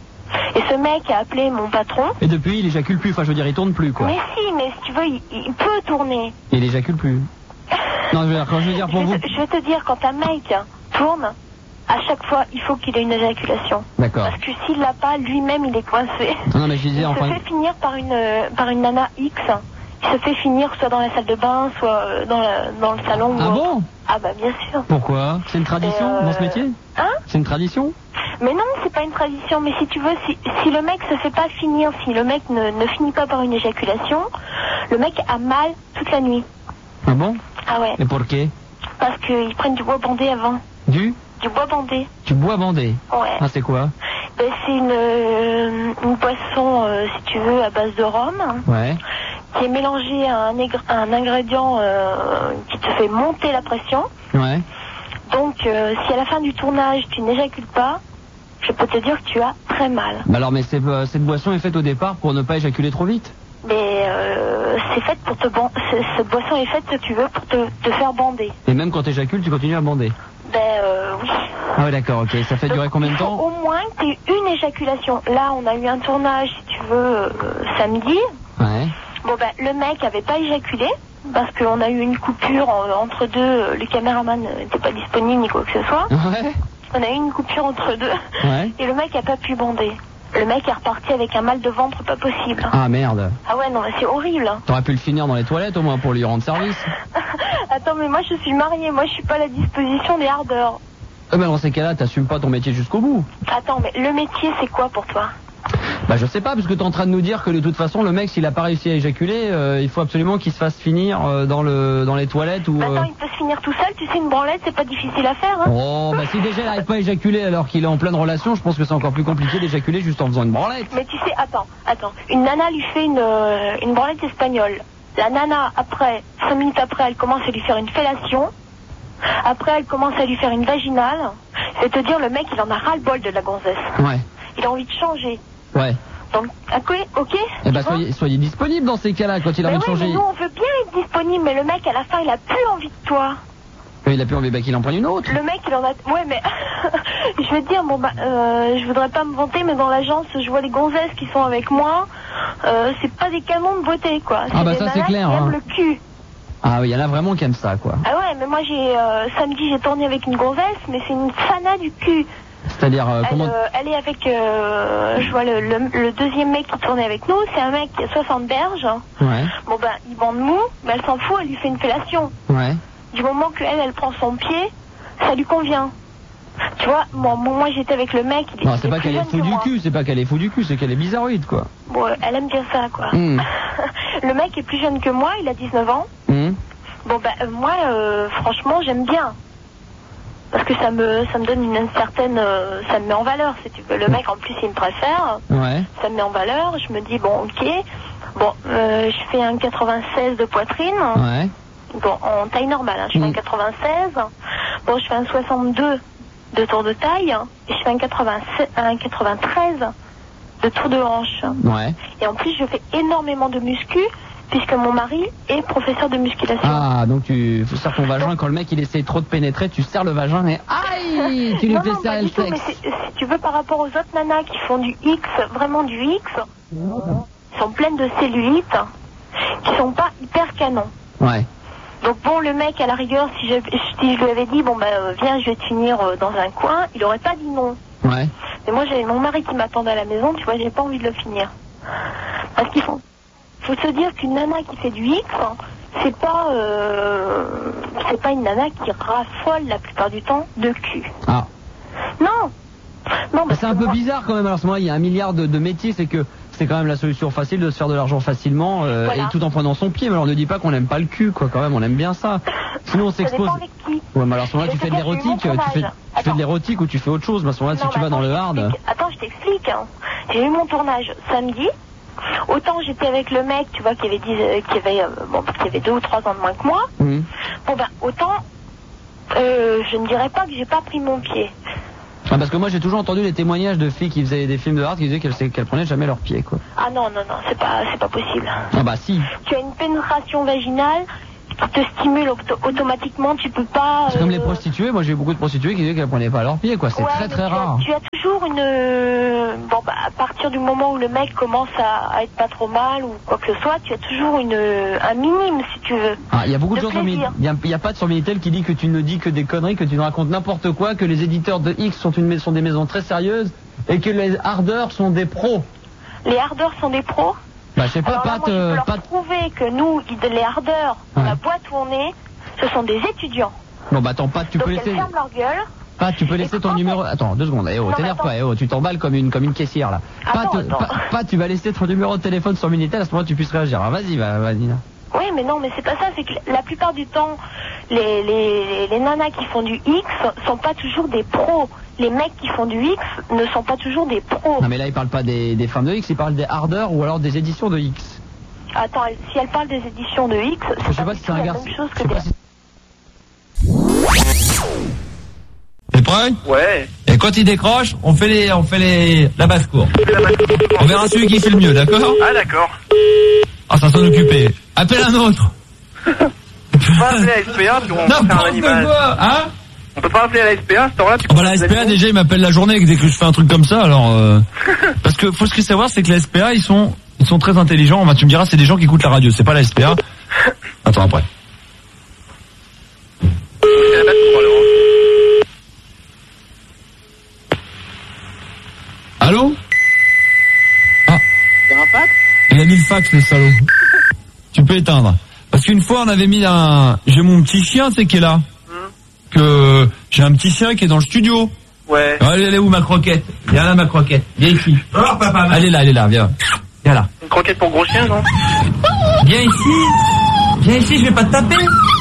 Et ce mec a appelé mon patron. Et depuis, il éjacule plus. Enfin, je veux dire, il tourne plus, quoi. Mais si, mais si tu veux, il, il peut tourner. Il éjacule plus. Non, je veux dire, quand je veux dire pour je vous... Vais te, je vais te dire, quand un mec tourne, à chaque fois, il faut qu'il ait une éjaculation. D'accord. Parce que s'il l'a pas, lui-même, il est coincé. Non, mais je disais, il enfin... se fait finir par une, par une nana X. Il se fait finir soit dans la salle de bain, soit dans, la, dans le salon. Ah ou bon? Ah bah bien sûr. Pourquoi? C'est une tradition euh... dans ce métier? Hein? C'est une tradition? Mais non, c'est pas une tradition. Mais si tu veux, si, si le mec se fait pas finir, si le mec ne, ne finit pas par une éjaculation, le mec a mal toute la nuit. Ah bon? Ah ouais. Et pourquoi? Parce qu'ils prennent du bois bandé avant. Du? Du bois bandé. Du bois bandé? Ouais. Ah, c'est quoi? Ben, c'est une, euh, une boisson, euh, si tu veux, à base de rhum. Ouais. Qui est mélangé à un, égr- un ingrédient euh, qui te fait monter la pression. Ouais. Donc, euh, si à la fin du tournage, tu n'éjacules pas, je peux te dire que tu as très mal. Bah alors, mais c'est, euh, cette boisson est faite au départ pour ne pas éjaculer trop vite. Mais euh, c'est fait pour te ban- cette boisson est faite, si tu veux, pour te, te faire bander. Et même quand tu éjacules, tu continues à bander? Ben euh, oui. Ah ouais, d'accord, ok. Ça fait Donc, durer combien de temps? Au moins que tu aies une éjaculation. Là, on a eu un tournage, si tu veux, euh, samedi. Ouais. Bon ben, le mec avait pas éjaculé, parce qu'on a eu une coupure en, entre deux, le caméraman n'était pas disponible ni quoi que ce soit. Ouais. On a eu une coupure entre deux, ouais. Et le mec a pas pu bander. Le mec est reparti avec un mal de ventre pas possible. Ah merde. Ah ouais, non mais c'est horrible. T'aurais pu le finir dans les toilettes au moins pour lui rendre service. Attends, mais moi je suis mariée, moi je suis pas à la disposition des hardeurs. Eh ben dans ces cas-là, t'assumes pas ton métier jusqu'au bout. Attends, mais le métier c'est quoi pour toi? Bah je sais pas, parce que t'es en train de nous dire que de toute façon le mec s'il a pas réussi à éjaculer, euh, il faut absolument qu'il se fasse finir euh, dans le dans les toilettes ou... Bah attends, euh... il peut se finir tout seul, tu sais, une branlette c'est pas difficile à faire hein. Oh bah si déjà il n'arrive pas à éjaculer alors qu'il est en pleine relation, je pense que c'est encore plus compliqué d'éjaculer juste en faisant une branlette. Mais tu sais, attends, attends, une nana lui fait une, euh, une branlette espagnole. La nana après, cinq minutes après, elle commence à lui faire une fellation. Après elle commence à lui faire une vaginale. C'est te dire, le mec il en a ras le bol de la gonzesse. Ouais. Il a envie de changer. Ouais. Donc, ok, ok. Eh ben soyez, soyez disponible dans ces cas-là quand il a mais envie oui, de changer. Mais nous on veut bien être disponible, mais le mec à la fin il a plus envie de toi. Il a plus envie bah, qu'il en prenne une autre. Le mec il en a... Ouais mais... je vais te dire, bon bah... Euh, je voudrais pas me vanter, mais dans l'agence je vois les gonzesses qui sont avec moi. Euh, c'est pas des canons de beauté quoi. Ah bah des ça c'est clair. Qui hein. aiment le cul. Ah oui, il y en a vraiment qui aiment ça quoi. Ah ouais, mais moi j'ai... Euh, samedi j'ai tourné avec une gonzesse, mais c'est une fana du cul. C'est-à-dire euh, elle, comment... euh, elle est avec... Euh, je vois le, le, le deuxième mec qui tournait avec nous, c'est un mec qui a soixante berges. Ouais. Bon ben, il bande mou, mais elle s'en fout, elle lui fait une fellation. Ouais. Du moment qu'elle, elle prend son pied, ça lui convient. Tu vois, bon, moi j'étais avec le mec, il est, non, c'est il pas est qu'elle est fou du moi. cul, c'est pas qu'elle est fou du cul, c'est qu'elle est bizarroïde quoi. Bon, elle aime bien ça quoi. Mm. Le mec est plus jeune que moi, il a dix-neuf ans. Mm. Bon ben, euh, moi, euh, franchement, j'aime bien. Parce que ça me, ça me donne une, une certaine... Euh, ça me met en valeur, si tu veux. Le mec, en plus, il me préfère. Ouais. Ça me met en valeur. Je me dis, bon, ok. Bon, euh, je fais un quatre-vingt-seize de poitrine. Ouais. Bon, en taille normale. Hein. Je fais Mm. un quatre-vingt-seize. Bon, je fais un soixante-deux de tour de taille. Et je fais un, quatre-vingt-seize, un quatre-vingt-treize de tour de hanche. Ouais. Et en plus, je fais énormément de muscu, puisque mon mari est professeur de musculation. Ah, donc tu serres ton vagin quand le mec il essaye trop de pénétrer, tu serres le vagin et aïe, tu lui non, fais non, serrer pas le du tout, sexe. mais c'est- si tu veux, par rapport aux autres nanas qui font du X, vraiment du X, qui sont pleines de cellulite, qui sont pas hyper canons. Ouais. Donc bon, le mec, à la rigueur, si je, si je lui avais dit, bon bah euh, viens, je vais te finir euh, dans un coin, il aurait pas dit non. Ouais. Mais moi, j'avais mon mari qui m'attendait à la maison, tu vois, j'ai pas envie de le finir. Parce qu'il faut, faut se dire qu'une nana qui fait du X, c'est pas, euh, c'est pas une nana qui raffole la plupart du temps de cul. Ah. Non. Non, Bah, parce c'est un que peu moi- bizarre quand même. Alors, ce moment, il y a un milliard de, de métiers, c'est que c'est quand même la solution facile de se faire de l'argent facilement euh, Voilà. et tout en prenant son pied. Mais alors, ne dis pas qu'on n'aime pas le cul, quoi. Quand même, on aime bien ça. Sinon, on Ça s'expose. dépend avec qui. Ouais, mais alors à ce moment-là, Je tu vais fais te de dire, j'ai eu mon l'érotique, tu fais, tu tournage. fais de Attends. l'érotique ou tu fais autre chose. Mais à ce moment-là, Non, si tu mais vas dans attends, le je hard. t'explique. Attends, je t'explique. Hein. J'ai eu mon tournage samedi. autant j'étais avec le mec, tu vois, qui avait, dix, euh, qui avait, euh, bon, qui avait deux ou trois ans de moins que moi, Mmh. bon ben, autant, euh, je ne dirais pas que j'ai pas pris mon pied. Ah, parce que moi j'ai toujours entendu les témoignages de filles qui faisaient des films de hard qui disaient qu'elles, qu'elles prenaient jamais leurs pieds, quoi. Ah non, non, non, c'est pas, c'est pas possible. Ah bah si. Tu as une pénétration vaginale qui te stimule auto- automatiquement, tu peux pas... C'est comme les euh, prostituées, moi j'ai eu beaucoup de prostituées qui disaient qu'elles prenaient pas leurs pieds, quoi. C'est ouais, très mais très tu as- rare. Tu as toujours une... euh, Bon, bah, à partir du moment où le mec commence à, à être pas trop mal ou quoi que ce soit, tu as toujours une, un minime, si tu veux. Ah, il y a beaucoup de, de gens sur Mini- plaisir. il y a, il y a pas de sur Minitel qui dit que tu ne dis que des conneries, que tu ne racontes n'importe quoi, que les éditeurs de X sont, une, mais- sont des maisons très sérieuses et que les hardeurs sont des pros. Les hardeurs sont des pros. Bah je sais pas, Alors là, Pat, moi, je peux euh, leur Pat- prouver que nous, les hardeurs, dans Ouais. la boîte où on est, ce sont des étudiants. Bon bah attends, Pat, tu Donc peux elles laisser... ferment leur gueule. Pat, tu peux laisser ton numéro... Attends, deux secondes, eh oh, Non, t'énerve mais pas, eh oh, tu t'emballes comme une, comme une caissière, là. Attends, Pat, attends. Pat, Pat, tu vas laisser ton numéro de téléphone sur Minitel, à ce moment tu puisses réagir. Ah, vas-y, va, vas-y, là. Oui, mais non, mais c'est pas ça. C'est que la plupart du temps, les, les, les nanas qui font du X sont pas toujours des pros. Les mecs qui font du X ne sont pas toujours des pros. Non mais là il parle pas des, des femmes de X, il parle des hardeurs ou alors des éditions de X. Attends, elle- si elle parle des éditions de X, Je c'est sais pas, pas du si tout c'est un la garçon. même chose Je que sais pas des... si... T'es prêt? Ouais. Et quand il décroche, on fait les, on fait les, la basse-cour. On verra celui qui fait le mieux, d'accord? Ah d'accord. Ah, ça s'en occupait. Appelle un autre. On peut pas appeler à la S P A, puis on va faire un N'importe animal. quoi, hein? On peut pas appeler à la S P A, à ce temps-là, tu Ah bah la S P A déjà il m'appelle la journée dès que je fais un truc comme ça, alors euh... parce que faut ce qu'il faut savoir c'est que la S P A ils sont ils sont très intelligents. Bah, tu me diras c'est des gens qui écoutent la radio, c'est pas la S P A. Attends après. Allô? Ah. Il a mis le fax le salaud. Tu peux éteindre. Parce qu'une fois on avait mis un, j'ai mon petit chien tu sais qui est là. Que j'ai un petit chien qui est dans le studio. Ouais. Allez, elle est où ma croquette? Viens là ma croquette. Viens ici. Oh papa. Elle est là, elle est là, viens. Viens là. Une croquette pour gros chien, non? Viens ici. Viens ici, je vais pas te taper.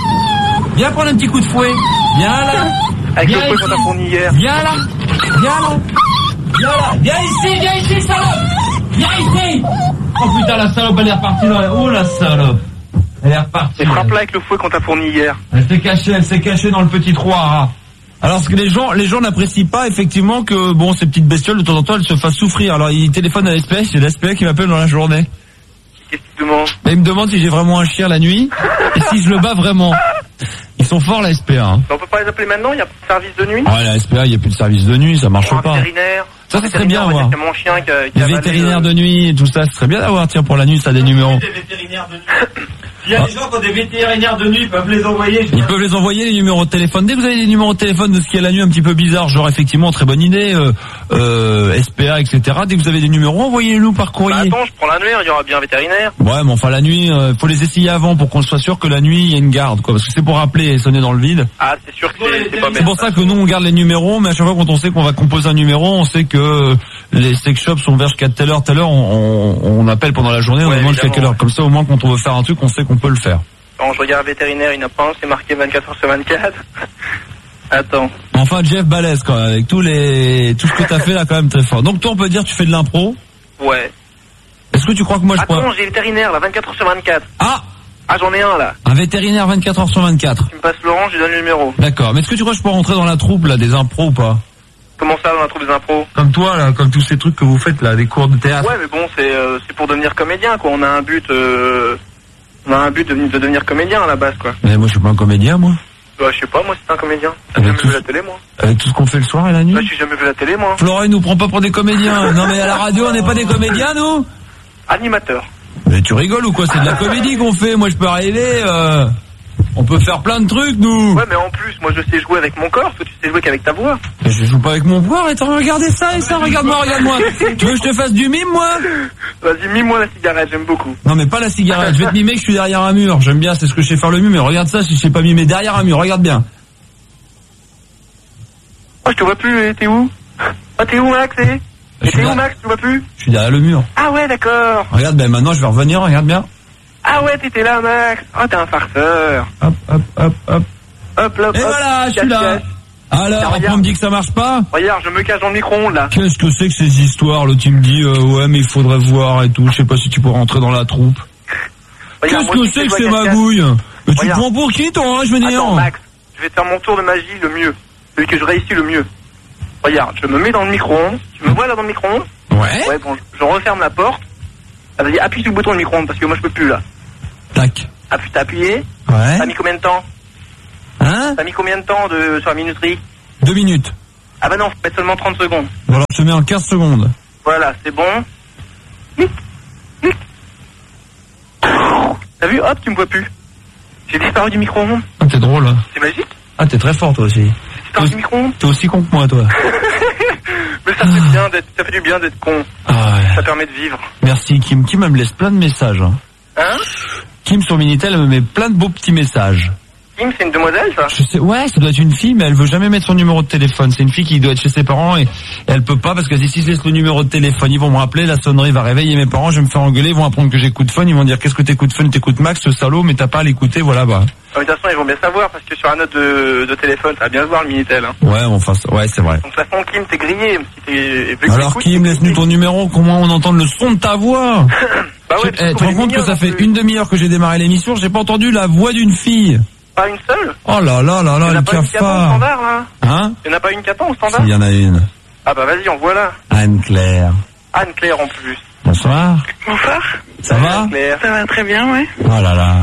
Viens prendre un petit coup de fouet. Viens là. Avec Viens le fouet ici. qu'on t'a fourni hier. Viens là. Viens là. Viens là. Viens ici, viens ici, salope. Viens ici. Oh putain, la salope, elle est repartie dans la... Oh la salope. Elle est repartie. Et frappe-la avec le fouet qu'on t'a fourni hier. Elle s'est cachée, elle s'est cachée dans le petit trou à rat. Alors ce que les gens, les gens n'apprécient pas effectivement que bon ces petites bestioles de temps en temps elles se fassent souffrir. Alors ils téléphonent à l'S P A, c'est l'S P A qui m'appelle dans la journée. Qu'est-ce qu'il te demande? Bah, ils me demandent si j'ai vraiment un chien la nuit et si je le bats vraiment. Ils sont forts la S P A. Hein. On peut pas les appeler maintenant, il y a pas de service de nuit? Ouais la S P A, il y a plus de service de nuit, ça marche Pour un pas. vétérinaire. Ça, ça serait bien, on va ouais. dire que c'est mon chien qui a, qui Les a avalé vétérinaires le- de nuit et tout ça, ce serait bien d'avoir tiens pour la nuit ça des numéros. Des vétérinaires de nuit. S'il y a des gens qui ont des vétérinaires de nuit, ils peuvent les envoyer. Ils peuvent les envoyer les numéros de téléphone. Dès que vous avez des numéros de téléphone de ce qui est la nuit un petit peu bizarre, genre effectivement très bonne idée, euh, euh, S P A, et cetera. Dès que vous avez des numéros, envoyez-les-nous par Bah courrier. attends, je prends la nuit, il y aura bien un vétérinaire. Ouais, mais enfin la nuit, euh, faut les essayer avant pour qu'on soit sûr que la nuit il y a une garde, quoi. Parce que c'est pour appeler et sonner dans le vide. Ah, c'est sûr que c'est c'est pas C'est bien. pour ça que nous on garde les numéros, mais à chaque fois quand on sait qu'on va composer un numéro, on sait que les sex shops sont ouverts jusqu'à telle heure, telle heure, on, on, on appelle pendant la journée, on Ouais, demande jusqu'à évidemment. quelle heure. Comme ça, au moins quand on veut faire un truc, on sait qu'on peut le faire. Quand je regarde vétérinaire, il n'a pas un, c'est marqué vingt-quatre heures sur vingt-quatre. Attends. Enfin, Jeff balèze quand même, avec tous les, tout ce que t'as fait là quand même très fort. Donc toi on peut dire que tu fais de l'impro. Ouais. Est-ce que tu crois que moi je Attends, pourrais... j'ai vétérinaire là, vingt-quatre heures sur vingt-quatre. Ah, Ah, j'en ai un là. un vétérinaire vingt-quatre heures sur vingt-quatre. Tu me passes Laurent, je lui donne le numéro. D'accord, mais est-ce que tu crois que je peux rentrer dans la troupe là, des impros ou pas? Comment ça, on a trouvé des impros? Comme toi là, comme tous ces trucs que vous faites là, des cours de théâtre. Ouais, mais bon, c'est euh, c'est pour devenir comédien quoi. On a un but, euh, on a un but de, de devenir comédien à la base quoi. Mais moi je suis pas un comédien moi. Bah, je sais pas, moi c'est un comédien. J'ai Avec jamais tout- vu la télé moi. Avec tout ce qu'on fait le soir et la nuit. Bah, j'ai jamais vu la télé moi. Florent, il nous prend pas pour des comédiens. Non mais à la radio, on n'est pas des comédiens, nous. Animateur. Mais tu rigoles ou quoi? C'est de la comédie qu'on fait. Moi, je peux arriver. Euh... On peut faire plein de trucs, nous. Ouais, mais en plus, moi je sais jouer avec mon corps, toi tu sais jouer qu'avec ta voix. Mais je joue pas avec mon voix. Attends, regardez ça et ça. Regarde-moi, regarde-moi. Tu veux que je te fasse du mime, moi? Vas-y, mime-moi la cigarette, j'aime beaucoup. Non, mais pas la cigarette. Je vais te mimer que je suis derrière un mur. J'aime bien, c'est ce que je sais faire le mieux. Mais regarde ça, si je sais pas mimer derrière un mur. Regarde bien. Oh, je te vois plus, eh, t'es où? Oh, t'es où Max, eh? Je suis T'es où là. Max, tu vois plus? Je suis derrière le mur. Ah ouais, d'accord. Regarde, ben maintenant, je vais revenir. Regarde bien. Ah ouais, t'étais là, Max. Oh, t'es un farceur. Hop, hop, hop, hop. Hop, là, hop. Et voilà, je suis cache, là. cache. Alors, après on me dit que ça marche pas? Regarde, je me cache dans le micro-ondes là. Qu'est-ce que c'est que ces histoires? L'autre il me dit euh, ouais mais il faudrait voir et tout, je sais pas si tu peux rentrer dans la troupe. Regarde, Qu'est-ce que c'est que ces magouilles? Mais tu te prends pour qui toi, hein, je veux dire? Attends Max, je vais te faire mon tour de magie le mieux. Celui que je réussis le mieux. Regarde, je me mets dans le micro-ondes. Tu me vois là dans le micro-ondes? Ouais. Ouais, bon, je referme la porte. Ah, vas-y, appuie sur le bouton du micro-ondes parce que moi je peux plus là. Tac. Appuie, t'as appuyé? Ouais. T'as mis combien de temps? Hein? T'as mis combien de temps de, sur la minuterie? Deux minutes. Ah bah non, faut mettre seulement trente secondes. Bon alors je te mets en quinze secondes. Voilà, c'est bon. T'as vu? Hop, tu me vois plus. J'ai disparu du micro-ondes. Ah, t'es drôle. Hein. C'est magique. Ah, t'es très fort toi aussi. J'ai disparu du micro-ondes. T'es aussi con que moi toi. Mais ça fait bien d'être, ça fait du bien d'être con. Ah ouais. Ça permet de vivre. Merci Kim. Kim elle me laisse plein de messages. Hein, hein Kim sur Minitel elle me met plein de beaux petits messages. Kim, c'est une demoiselle, ça? Je sais, ouais, ça doit être une fille, mais elle veut jamais mettre son numéro de téléphone. C'est une fille qui doit être chez ses parents et, et elle peut pas parce que si je laisse le numéro de téléphone, ils vont me rappeler, la sonnerie va réveiller mes parents, je vais me faire engueuler, ils vont apprendre que j'écoute Fun, ils vont dire qu'est-ce que t'écoutes Fun, t'écoutes Max, ce salaud, mais t'as pas à l'écouter, voilà, bah. De toute façon, ils vont bien savoir parce que sur la note de, de téléphone, ça va bien se voir le Minitel, hein. Ouais, enfin, ouais, c'est vrai. Donc, de toute façon, Kim, t'es grillé. Si t'es... Alors, Kim, laisse-nous ton numéro, comment on entend le son de ta voix? Bah ouais, eh, tu te rends compte que ça fait une demi-heure que j'ai démarré l'émission, j'ai pas entendu la voix d'une fille. Pas une seule? Oh là là là là, le cafard. Il n'y en a pas une qui attend au standard, là? Hein? Il n'y en a pas une qui attend au standard? Il y en a une. Ah bah vas-y, on voit là. Anne-Claire. Anne-Claire en plus. Bonsoir. Bonsoir. Ça va? Claire. Ça va très bien, ouais. Oh là là.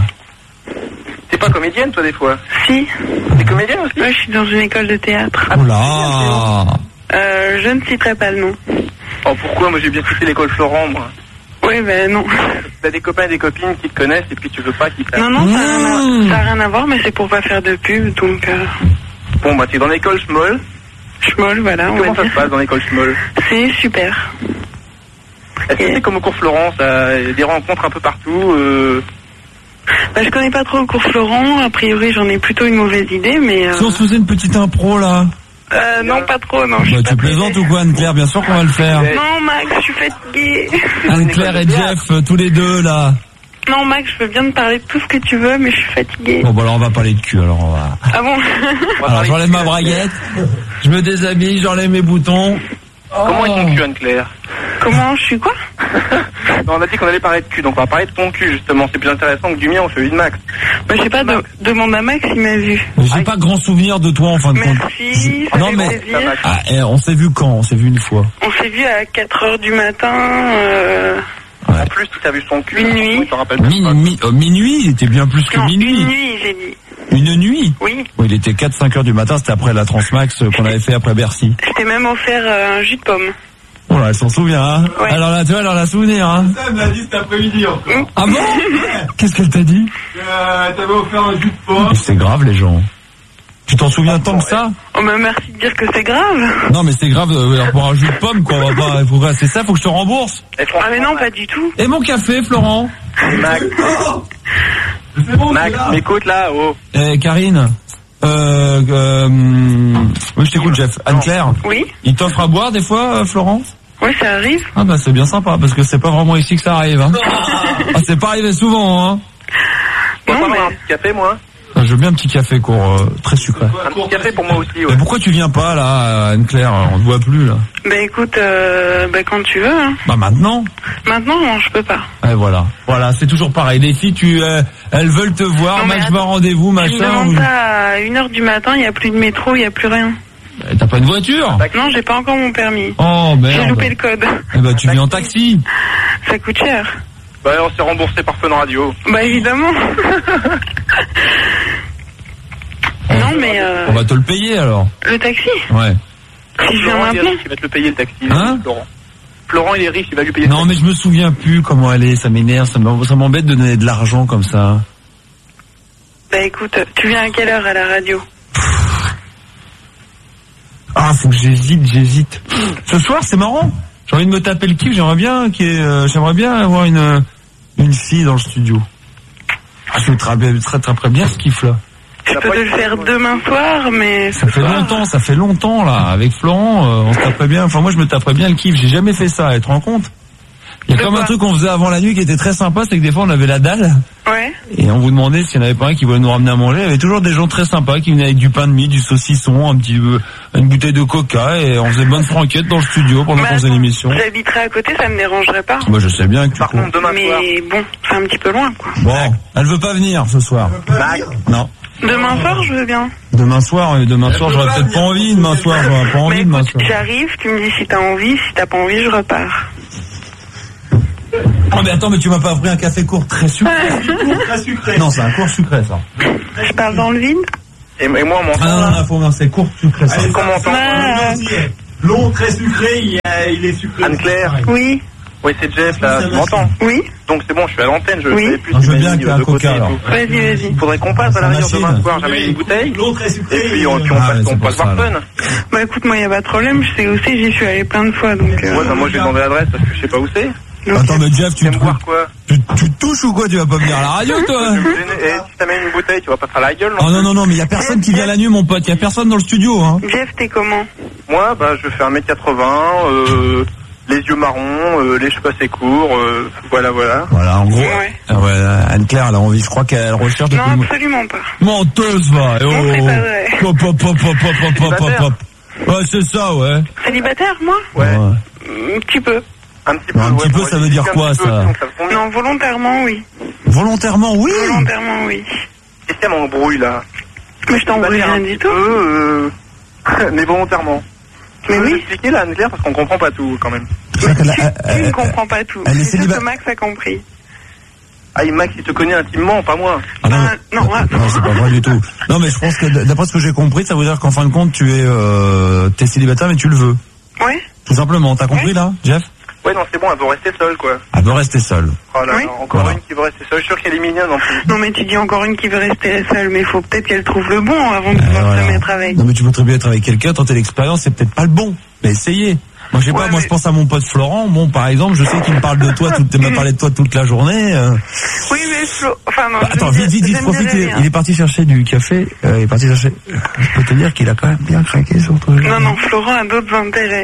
T'es pas comédienne, toi, des fois? Si. T'es comédienne aussi? Ouais, je suis dans une école de théâtre. Oh là. Euh, je ne citerai pas le nom. Oh, pourquoi? Moi, j'ai bien cité l'école Florent, moi. Oui, ben non. T'as des copains et des copines qui te connaissent et puis tu veux pas qu'ils te... Non, non, ça n'a rien, à... rien à voir, mais c'est pour pas faire de pub, donc... Euh... Bon, bah, t'es dans l'école Schmoll. Schmoll, voilà, on Comment va ça dire. se passe dans l'école Schmoll? C'est super. Est-ce que c'est comme au cours Florent, ça, des rencontres un peu partout euh... Bah, je connais pas trop le cours Florent, a priori j'en ai plutôt une mauvaise idée, mais... Euh... Si on se faisait une petite impro, là. Euh, non, pas trop, non. Je bah, tu plaisantes ou quoi, Anne-Claire? Bien sûr qu'on va le faire. Non, Max, je suis fatiguée. Anne-Claire et Jeff, tous les deux, là. Non, Max, je veux bien te parler de tout ce que tu veux, mais je suis fatiguée. Bon, bah alors on va parler de cul, alors on va... Ah bon? Alors j'enlève ma braguette, je me déshabille, j'enlève mes boutons. Comment est ton cul, Anne-Claire? Comment je suis quoi? Non, on a dit qu'on allait parler de cul, donc on va parler de ton cul, justement. C'est plus intéressant que du mien, on fait une Max. Bah, je sais pas, de... demande à Max, il m'a vu. J'ai pas grand souvenir de toi, en fin de compte. Merci, ça non, fait mais... plaisir. Ah, eh, on s'est vu quand? On s'est vu une fois. On s'est vu à quatre heures du matin, euh... Ouais. En plus, si t'as vu son cul... Une nuit. Min, mi, euh, minuit, il était bien plus que non, minuit. une nuit, j'ai dit. Une nuit? Oui. Oui, il était quatre cinq heures du matin, c'était après la Transmax qu'on avait fait après Bercy. Je t'ai même offert euh, un jus de pomme. Oh là, elle s'en souvient, hein. Ouais. Alors là, tu vois, elle en a souvenir, hein. Ça, elle me l'a dit cet après-midi encore. Ah bon? Qu'est-ce qu'elle t'a dit? Euh, t'avais offert un jus de pomme. C'est grave, les gens. Tu t'en souviens tant que ça? Oh, bah merci de dire que c'est grave. Non, mais c'est grave, euh, alors pour un jus de pomme, quoi, on va pas, faut pas- c'est ça, faut que je te rembourse. Ah, mais non, pas du tout. Et mon café, Florent? Max, C'est bon, Max, m'écoute là, oh. Eh, Karine? Euh, euh, oui, je t'écoute, Jeff. Anne-Claire? Oui. Il t'offre à boire des fois, euh, Florent? Oui, ça arrive. Ah bah c'est bien sympa, parce que c'est pas vraiment ici que ça arrive, hein. Ah, c'est pas arrivé souvent, hein. Moi, Non, je mais... un petit café, moi. Ah, je veux bien un petit café court, euh, très sucré. Un petit café pour moi aussi, Mais ouais. pourquoi tu viens pas, là, Anne-Claire? On te voit plus, là. Bah écoute, euh, bah quand tu veux. Hein. Bah maintenant. Maintenant, non, je peux pas. Et voilà. Voilà, c'est toujours pareil. Les filles, tu, euh, elles veulent te voir, Non, mais match attends, va rendez-vous, Tu me machin. demandes ou- ça à une heure du matin, il n'y a plus de métro, il n'y a plus rien. Eh, T'as pas une voiture? Non, j'ai pas encore mon permis. Oh J'ai merde. loupé le code. Eh bah tu viens en taxi. Ça coûte cher. Bah, on s'est remboursé par Fun Radio. Bah évidemment. Non, mais euh, On va te le payer alors. le taxi, Ouais. si je viens Florent, il est maintenant. riche, il va te le payer, le taxi. Hein? Florent. Florent, il est riche, il va lui payer le Non mais je me souviens plus comment elle est, ça m'énerve, ça m'em- ça m'embête de donner de l'argent comme ça. Bah écoute, tu viens à quelle heure à la radio? Ah, faut que j'hésite, j'hésite. Ce soir, c'est marrant. J'ai envie de me taper le kiff, j'aimerais bien qu'il y ait, euh, j'aimerais bien avoir une une fille dans le studio. Ah, je me trappe- très très très bien ce kiff là. Je peux te le faire demain soir, mais Ça fait longtemps, ça fait longtemps là. Avec Florent, euh, on se taperait bien. Enfin moi je me taperais bien le kiff. J'ai jamais fait ça. Tu te rends compte? Il y a comme un truc qu'on faisait avant la nuit qui était très sympa, c'est que des fois on avait la dalle. Ouais. Et on vous demandait s'il n'y en avait pas un qui voulait nous ramener à manger. Il y avait toujours des gens très sympas qui venaient avec du pain de mie, du saucisson, un petit, euh, une bouteille de coca, et on faisait bonne franquette dans le studio pendant Bah, qu'on faisait l'émission. J'habiterais à côté, ça me dérangerait pas. Moi je sais bien que tu cours. Mais bon, c'est un petit peu loin, quoi. Bon, elle veut pas venir ce soir. Non. Demain soir, je veux bien. Demain soir, euh, demain soir, j'aurais peut-être pas envie. Demain soir, j'aurais pas envie. Demain soir. J'arrive, tu me dis si t'as envie, si t'as pas envie, je repars. Oh mais attends, mais tu m'as pas pris un café court très sucré. Très sucré. Non, c'est un court sucré ça. Je parle dans le vide. Et, et moi, on m'entend. Ah non, non, non, faut voir, c'est court sucré ça. Allez, Comment on entend Ah, Long, très sucré, il, a- il est sucré. Anne-Claire. oui, Oui, c'est Jeff, là, tu m'entends? oui, Donc c'est bon, je suis à l'antenne, je Oui. savais plus Ah, je si veux tu bien m'as qu'il mis y ait un de côté coca, et alors. tout. vas-y, vas-y. Faudrait qu'on passe à la Sa rigueur demain machine. soir, j'amène une bouteille. Long, très sucré. Et puis on, puis on Ah, passe, mais on c'est passe pour voir ça, fun. là. Bah écoute, moi y a pas de problème, je sais où c'est, j'y suis allé plein de fois, donc... Euh... Ouais, bah, moi je vais demander l'adresse parce que je sais pas où c'est. Attends, mais Jeff, tu, Tu aimes boire quoi? tu, tu te touches ou quoi? Tu vas pas venir à la radio, toi? Je vais me gêner. Eh, si t'amènes une bouteille, tu vas pas faire la gueule, non? Oh non, non, non, mais il y a personne qui vient la nuit, mon pote. Il y a personne dans le studio, hein. Jeff, t'es comment? Moi, bah, je fais un mètre quatre-vingts, euh, les yeux marrons, euh, les cheveux assez courts, euh, voilà, voilà. Voilà, en gros. Ouais. Ah ouais, Anne-Claire, elle a envie, je crois qu'elle recherche depuis... Non, absolument pas. Menteuse, va. Eh, Non, c'est oh. pas vrai. Hop, hop, hop, hop, hop, hop, hop, hop. Ouais, c'est ça, ouais. Célibataire, moi? Ouais. Un petit peu. Un petit peu, Un ouais, petit peu, moi, ça j'ai veut dit dire un quoi, petit peu, ça? donc ça me convient. Non, volontairement, oui. Volontairement, oui. Volontairement, oui. Qu'est-ce qu'elle m'embrouille, là? Mais je t'embrouille rien du tout. Euh, euh, mais volontairement. Tu Mais peux oui. nous expliquer, là, Anne-Claire, parce qu'on comprend pas tout, quand même. C'est-à-dire qu'elle a- Tu, elle- tu ne elle- comprends pas tout. elle est C'est sûr célibat- que Max a compris. Ah, et Max, il te connaît intimement, pas moi. Ah non, Ah, non, non, attends. non, c'est pas vrai du tout. Non, mais je pense que d- d'après ce que j'ai compris, ça veut dire qu'en fin de compte, tu es, euh, t'es célibataire, mais tu le veux. Ouais. Tout simplement. T'as compris, là, Jeff? Ouais, non, c'est bon, elle veut rester seule, quoi. Elle veut rester seule. Oh là Oui. là, encore Voilà. une qui veut rester seule. Je suis sûr qu'elle est mignonne, en plus. Non, mais tu dis encore une qui veut rester seule, mais il faut peut-être qu'elle trouve le bon avant de Euh, pouvoir voilà. se mettre avec. Non, mais tu peux très bien être avec quelqu'un, tenter l'expérience, c'est peut-être pas le bon. Mais essayez. Moi, je sais Ouais, pas, moi, mais- je pense à mon pote Florent. Bon, par exemple, je sais qu'il me parle de toi, tout, il m'a parlé de toi toute la journée. euh. Oui, mais Flo... Enfin, non, Bah, je attends, ne vite, vite, vite, je ne profite. dirai Il est, rien. il est parti chercher du café. Euh, il est parti chercher. Je peux te dire qu'il a quand même bien craqué sur toi. Non, non, Florent a d'autres intérêts.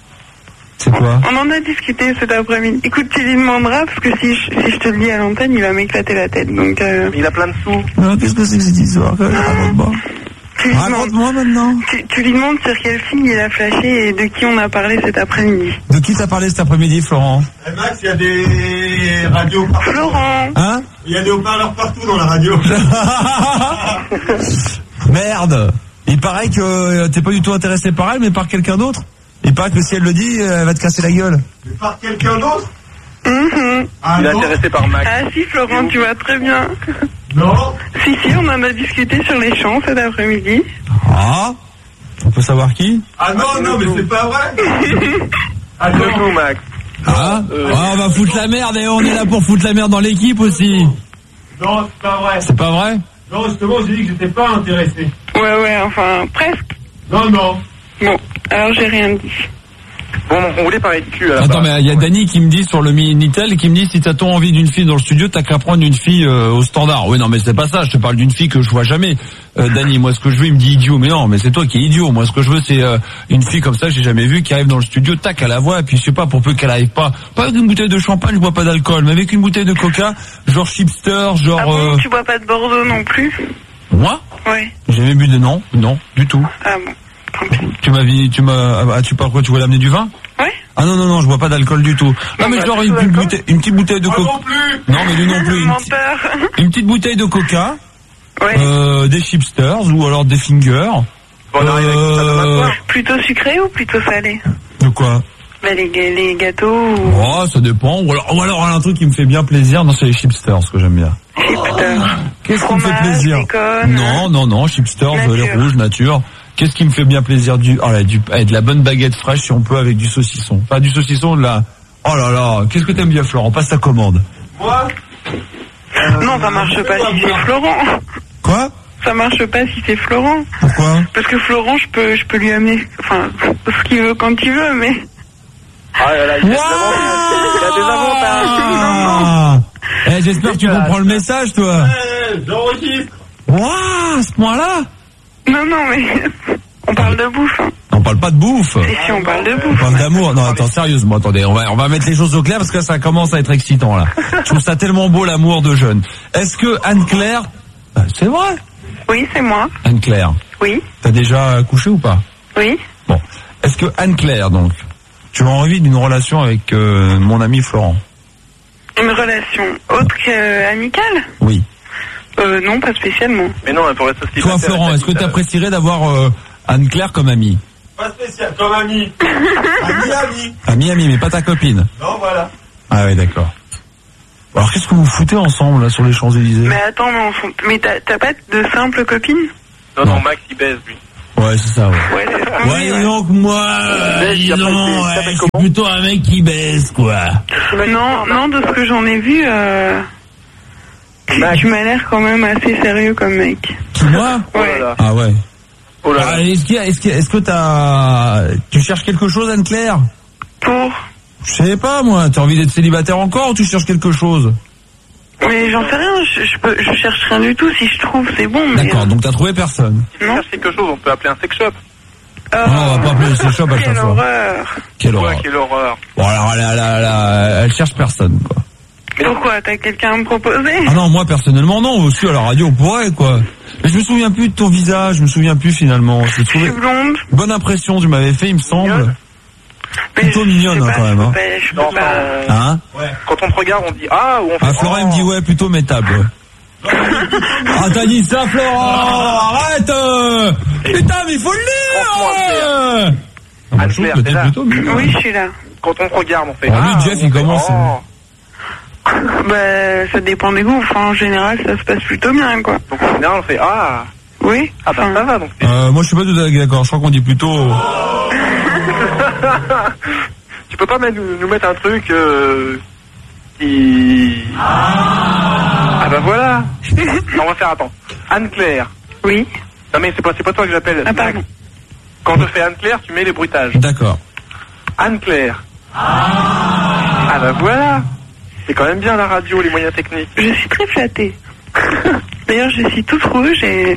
C'est quoi? On en a discuté cet après-midi. Écoute, tu lui demanderas, parce que si je, si je te le dis à l'antenne, il va m'éclater la tête. Donc, euh, Il a plein de sous. Non, qu'est-ce que c'est que cette histoire? Raconte-moi. tu, lui demandes, Raconte-moi maintenant. tu, tu lui demandes sur quelle fille il a flashé et de qui on a parlé cet après-midi. De qui t'as parlé cet après-midi, Florent? Eh, Max, il y a des radios partout. Florent. Hein? Il y a des haut-parleurs partout dans la radio. Merde. Il paraît que euh, t'es pas du tout intéressé par elle, mais par quelqu'un d'autre. Il paraît que si elle le dit, euh, elle va te casser la gueule. Mais par quelqu'un d'autre? Mhm. Ah Il est non? intéressé par Max. Ah si, Florent, tu vois très bien. Non? Si, si, on en a discuté sur les champs cet après-midi. Ah. On peut savoir qui? Ah non, non, mais c'est pas vrai. Ah Le non. tout, Max. Ah, Euh, ah, on va foutre la merde et on est là pour foutre la merde dans l'équipe aussi. Non, c'est pas vrai. C'est pas vrai? Non, justement, j'ai dit que j'étais pas intéressé. Ouais, ouais, enfin, presque. Non, non. Bon, alors j'ai rien dit. Bon, donc on voulait parler de cul, à la Attends, base. mais il y a Dany qui me dit sur le Minitel, qui me dit si t'as tant envie d'une fille dans le studio, t'as qu'à prendre une fille euh, au standard. Oui, non, mais c'est pas ça. Je te parle d'une fille que je vois jamais. Euh, Dany, moi, ce que je veux, il me dit idiot. Mais non, mais c'est toi qui es idiot. Moi, ce que je veux, c'est euh, une fille comme ça, que j'ai jamais vue, qui arrive dans le studio, tac, à la voix, et puis je sais pas, pour peu qu'elle arrive pas, pas avec une bouteille de champagne, je bois pas d'alcool, mais avec une bouteille de coca, genre chipster, genre. Ah bon, euh, tu bois pas de Bordeaux non plus? Moi, Ouais. j'ai jamais bu de non, non, du tout. Ah bon, tant pis. Tu m'as dit, tu m'as, ah, tu parles quoi? Tu voulais amener du vin? Ouais. Ah non non non, je bois pas d'alcool du tout. Non, Non, mais bah, genre tu une, bois petite quoi bouteille, une petite bouteille de Moi coca. non plus. Non mais lui non plus. Une, petite- Menteur. une petite bouteille de coca, Ouais. euh, des chipsters ou alors des fingers. Bon, on arrive avec tout ça demain soir. Plutôt sucré ou plutôt salé? De quoi? Bah, les, ga- les gâteaux ou... Oh, ça dépend. Ou alors, ou alors un truc qui me fait bien plaisir, non, c'est les chipsters, ce que j'aime bien. Chipster. Qu'est-ce qui me fait Fromage, plaisir? bacon. Non, non, non, chipsters, Nature. les rouges, nature. Qu'est-ce qui me fait bien plaisir? Du, oh là, du, eh, de la bonne baguette fraîche, si on peut, avec du saucisson. Enfin, du saucisson, de la, oh là là, qu'est-ce que t'aimes bien, Florent? Passe ta commande. Moi? Non, ça marche pas si c'est Florent. Quoi? Ça marche pas si c'est Florent. Pourquoi? Parce que Florent, je peux, je peux lui amener, enfin, ce qu'il veut quand il veut, mais... Ah là là, il a des avantages. Il a des avantages. Ah. Eh, j'espère que tu comprends le message, toi. Eh, j'enregistre. Waouh, à ce point-là? Non, non, mais... On parle de bouffe, hein. Non, On parle pas de bouffe. Et si on parle de bouffe. On parle d'amour. Non, attends, sérieusement, attendez, on va, on va mettre les choses au clair parce que ça commence à être excitant, là. Je trouve ça tellement beau, l'amour de jeunes. Est-ce que Anne-Claire, bah, c'est vrai. Oui, c'est moi. Anne-Claire. Oui. T'as déjà couché ou pas? Oui. Bon. Est-ce que Anne-Claire, donc, tu as envie d'une relation avec euh, mon ami Florent? Une relation autre qu'amicale? Oui. Euh, non, pas spécialement. Mais non, elle pourrait être aussi. Toi, Florent, est-ce que tu apprécierais d'avoir euh, Anne-Claire comme amie? Pas spécial, comme ami. Ami, ami. Ami, ami, mais pas ta copine. Non, voilà. Ah ouais, d'accord. Alors, qu'est-ce que vous foutez ensemble, là, sur les Champs-Élysées? Mais attends, non, mais t'as, t'as pas de simple copine? Non, non, Max, il baise, lui. Ouais, c'est ça, ouais. Ouais, c'est ce qu'on Ouais, dit, dis donc, moi, euh, dis donc, ouais, je suis plutôt un mec qui baise, quoi. Non, non, de ce que j'en ai vu, euh... tu, tu m'as l'air quand même assez sérieux comme mec. Qui, moi? Ouais. Ah ouais. Oh là là. Ah, est-ce qu'il y a, est-ce qu'il y a- est-ce que t'as, tu cherches quelque chose, Anne-Claire? Pour? Je sais pas, moi, t'as envie d'être célibataire encore ou tu cherches quelque chose? Mais j'en sais rien, je, je, peux, je cherche rien du tout, si je trouve c'est bon, mais... D'accord, donc t'as trouvé personne. Si tu cherches quelque chose, on peut appeler un sex shop. Oh, Non, on va pas appeler le sex shop à chaque quelle fois. horreur. Quelle Ouais, horreur. quelle horreur. Bon, alors, elle, elle, elle, elle, elle cherche personne, quoi. Pourquoi? T'as quelqu'un à me proposer? Ah non, moi, personnellement, non. Aussi, à la radio, on pourrait, quoi. Mais je me souviens plus de ton visage, je me souviens plus, finalement. Je Je suis trouvais... blonde. Bonne impression, tu m'avais fait, il me semble. Mais Plutôt je- je mignonne, sais hein, pas, quand même, je hein. peux pas- je peux Non, pas- Hein? Ouais. Quand on te regarde, on dit ah ou on fait. Ah, Florent, il me dit, ouais, plutôt métable, ouais. Ah, t'as dit ça, Florent! Arrête! euh Putain, mais il faut le dire! euh Ah, bah, je trouve Anne-Claire, que t'es t'es là. plutôt mignon. Oui, je suis là. Quand on te regarde, on fait Oh, lui, ah. Jeff, ou on il fait, commence, oh. Bah, ça dépend des goûts. Enfin, en général, ça se passe plutôt bien, quoi. Donc en général, on fait ah. Oui. Ah bah Enfin, ça va donc. c'est- Euh, moi, je suis pas tout à fait d'accord. Je crois qu'on dit plutôt... Tu peux pas mettre- nous mettre un truc euh, qui. Ah bah voilà. On va faire attends. Anne-Claire. Oui. Non mais c'est pas c'est pas toi que j'appelle. Ah, pardon. Quand je fais Anne-Claire, tu mets les bruitages. D'accord. Anne-Claire. Ah bah voilà. C'est quand même bien la radio, les moyens techniques. Je suis très flattée. D'ailleurs, je suis toute rouge et...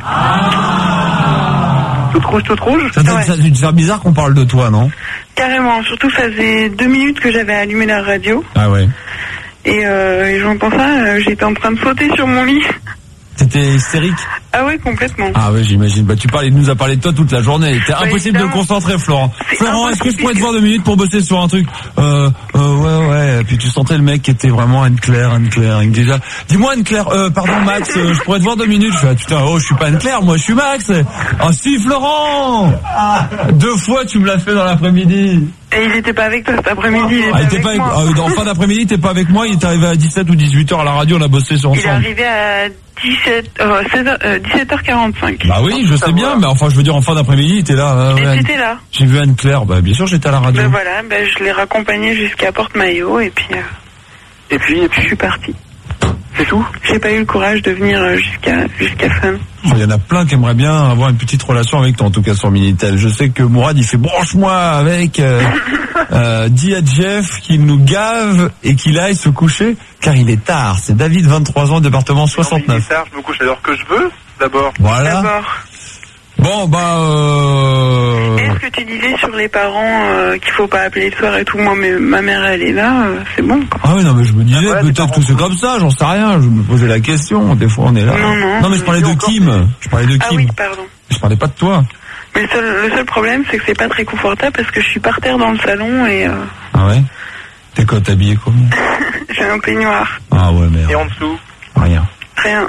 Toute rouge, toute rouge. Ça doit Ouais. ça doit te faire bizarre qu'on parle de toi, non? Carrément. Surtout, ça faisait deux minutes que j'avais allumé la radio. Ah ouais. Et, euh, et j'entends ça, euh, j'étais en train de sauter sur mon lit. T'étais hystérique? Ah ouais, complètement. Ah ouais, j'imagine. Bah tu parlais, nous a parlé de toi toute la journée. C'était Bah, impossible de le évidemment. concentrer, Florent. C'est Florent, est-ce que je impossible. pourrais te voir deux minutes pour bosser sur un truc? Euh, euh, ouais, ouais. Et puis tu sentais le mec qui était vraiment Anne-Claire, Anne-Claire. Il me disait, dis-moi Anne-Claire, euh, pardon Max, euh, je pourrais te voir deux minutes. Je fais, ah, putain, oh, je suis pas Anne-Claire, moi je suis Max. Ah si, Florent! Deux fois tu me l'as fait dans l'après-midi. Et il était pas avec toi cet après-midi, il était Ah, il était avec pas avec, moi. ah, en fin d'après-midi, t'es pas avec moi, il est arrivé à dix-sept ou dix-huit heures à la radio, on a bossé sur Il est ensemble. arrivé à dix-sept, euh, seize heures, euh, dix-sept heures quarante-cinq. Bah oui, je sais bien, mais enfin, je veux dire, en fin d'après-midi, t'es là. euh, Et ouais. t'étais là. J'ai vu Anne-Claire, bah bien sûr, j'étais à la radio. Ben voilà, ben je l'ai raccompagné jusqu'à Porte-Maillot et puis, euh, Et puis et je puis suis partie. c'est tout. J'ai pas eu le courage de venir euh, jusqu'à jusqu'à fin. Il y en a plein qui aimeraient bien avoir une petite relation avec toi, en tout cas sur Minitel. Je sais que Mourad, il fait branche-moi avec, euh, euh, dis à Jeff qu'il nous gave et qu'il aille se coucher, car il est tard. C'est David, vingt-trois ans, département Non, mais il est soixante-neuf. tard, je me couche à l'heure que je veux. D'abord. Voilà. D'abord, Bon, bah, euh... est-ce que tu disais sur les parents euh, qu'il faut pas appeler le soir et tout? Moi, mais ma mère, elle est là, euh, c'est bon, quoi. Ah oui, non, mais je me disais, Ah ouais, tes peut-être parents que c'est comme ça, j'en sais rien, je me posais la question, des fois on est là. Non, non. mais je parlais de encore Kim, je parlais de Ah Kim, oui, pardon. je parlais pas de toi. Mais le seul, le seul problème, c'est que c'est pas très confortable parce que je suis par terre dans le salon et euh, Ah ouais? T'es quoi, t'es habillé comment? j'ai un peignoir. Ah ouais, merde. Et en dessous. Rien. Rien.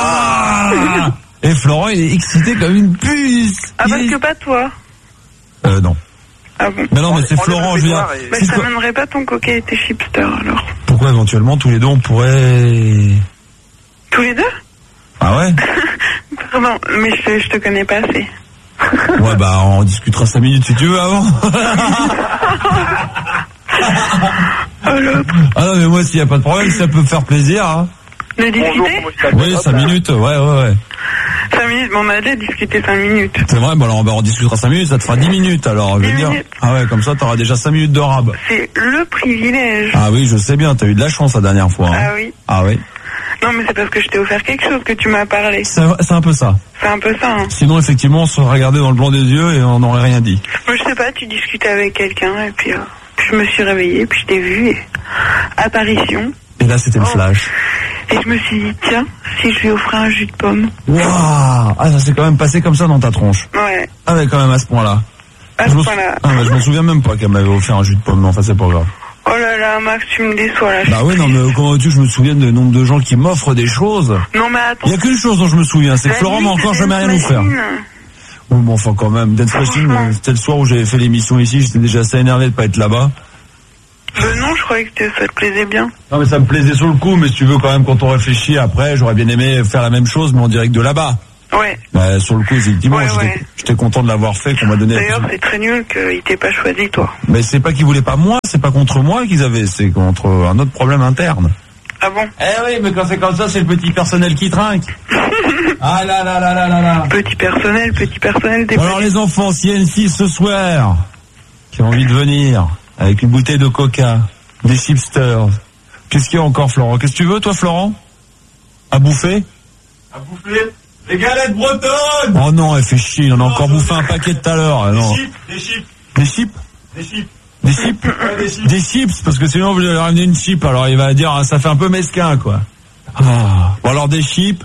Ah! Et Florent, il est excité comme une puce. Ah, Il parce est- que pas toi. Euh, non. Ah bon. Mais non, mais c'est Enlève le Florent, je veux dire. peignoir et- Bah, c'est ça quoi- mènerait pas ton coquet et tes chipsters, alors. Pourquoi éventuellement, tous les deux, on pourrait... Tous les deux? Ah ouais? Pardon, mais je, te- je te connais pas assez. Ouais, bah, on discutera cinq minutes si tu veux avant. Oh, l'autre. Ah non, mais moi, s'il y a pas de problème, ça peut me faire plaisir, hein. De Bonjour, discuter? comment tu t'appelles? Oui, cinq minutes, ouais, ouais, ouais. Cinq minutes, bon, on a déjà discuté cinq minutes. C'est vrai, bon alors on va en discutera cinq minutes, ça te fera dix minutes alors, je veux dix dire. minutes. Ah ouais, comme ça t'auras déjà cinq minutes de rab. C'est le privilège. Ah oui, je sais bien, t'as eu de la chance la dernière fois. Hein. Ah oui. Ah oui. Non, mais c'est parce que je t'ai offert quelque chose que tu m'as parlé. C'est c'est un peu ça. C'est un peu ça, hein. Sinon, effectivement, on se regardait dans le blanc des yeux et on n'aurait rien dit. Moi, je sais pas, tu discutais avec quelqu'un et puis, euh, puis je me suis réveillée, puis je t'ai vu et... Apparition. Et là, c'était le Oh. flash. Et je me suis dit, tiens, si je lui offrais un jus de pomme. Waouh! Ah, ça s'est quand même passé comme ça dans ta tronche. Ouais. Ah, mais quand même à ce point-là. À Je ce me sou- point-là. Ah, mais je m'en souviens même pas qu'elle m'avait offert un jus de pomme. Non, enfin, c'est pas grave. Oh là là, Max, tu me déçois là. je Bah suis oui, non, mais comment veux-tu que je me souvienne du nombre de gens qui m'offrent des choses? Non, mais attends. Il y a qu'une chose dont je me souviens, c'est que La Florent nuit, m'a encore c'est jamais rien Dance offert. Machine. Oui, bon, enfin, quand même. Dance Machine, Franchement. euh, c'était le soir où j'avais fait l'émission ici, j'étais déjà assez énervé de pas être là-bas. Euh, non, je croyais que te- ça te plaisait bien. Non, mais ça me plaisait sur le coup, mais si tu veux, quand même, quand on réfléchit après, j'aurais bien aimé faire la même chose, mais en direct de là-bas. Ouais. Bah, sur le coup, effectivement, Ouais, j'étais ouais. j'étais content de l'avoir fait, qu'on m'a donné. D'ailleurs, c'est très nul qu'il t'ait pas choisi, toi. Mais c'est pas qu'ils voulaient pas moi, c'est pas contre moi qu'ils avaient, c'est contre un autre problème interne. Ah bon? Eh oui, mais quand c'est comme ça, c'est le petit personnel qui trinque. Ah là là là là là là. Petit personnel, petit personnel, des Alors les enfants, s'il y a une fille ce soir qui a envie de venir avec une bouteille de coca, des chipsters, qu'est-ce qu'il y a encore, Florent? Qu'est-ce que tu veux, toi, Florent? À bouffer? À bouffer des galettes bretonnes. Oh non, elle fait chier, il en a encore bouffé un paquet tout à l'heure. Des Non. chips, des chips, Des chips? des chips. Des chips? Ouais, des chips. Des chips, parce que sinon vous lui ramener une chip, alors il va dire, ah, ça fait un peu mesquin, quoi. Ah. Bon, alors des chips,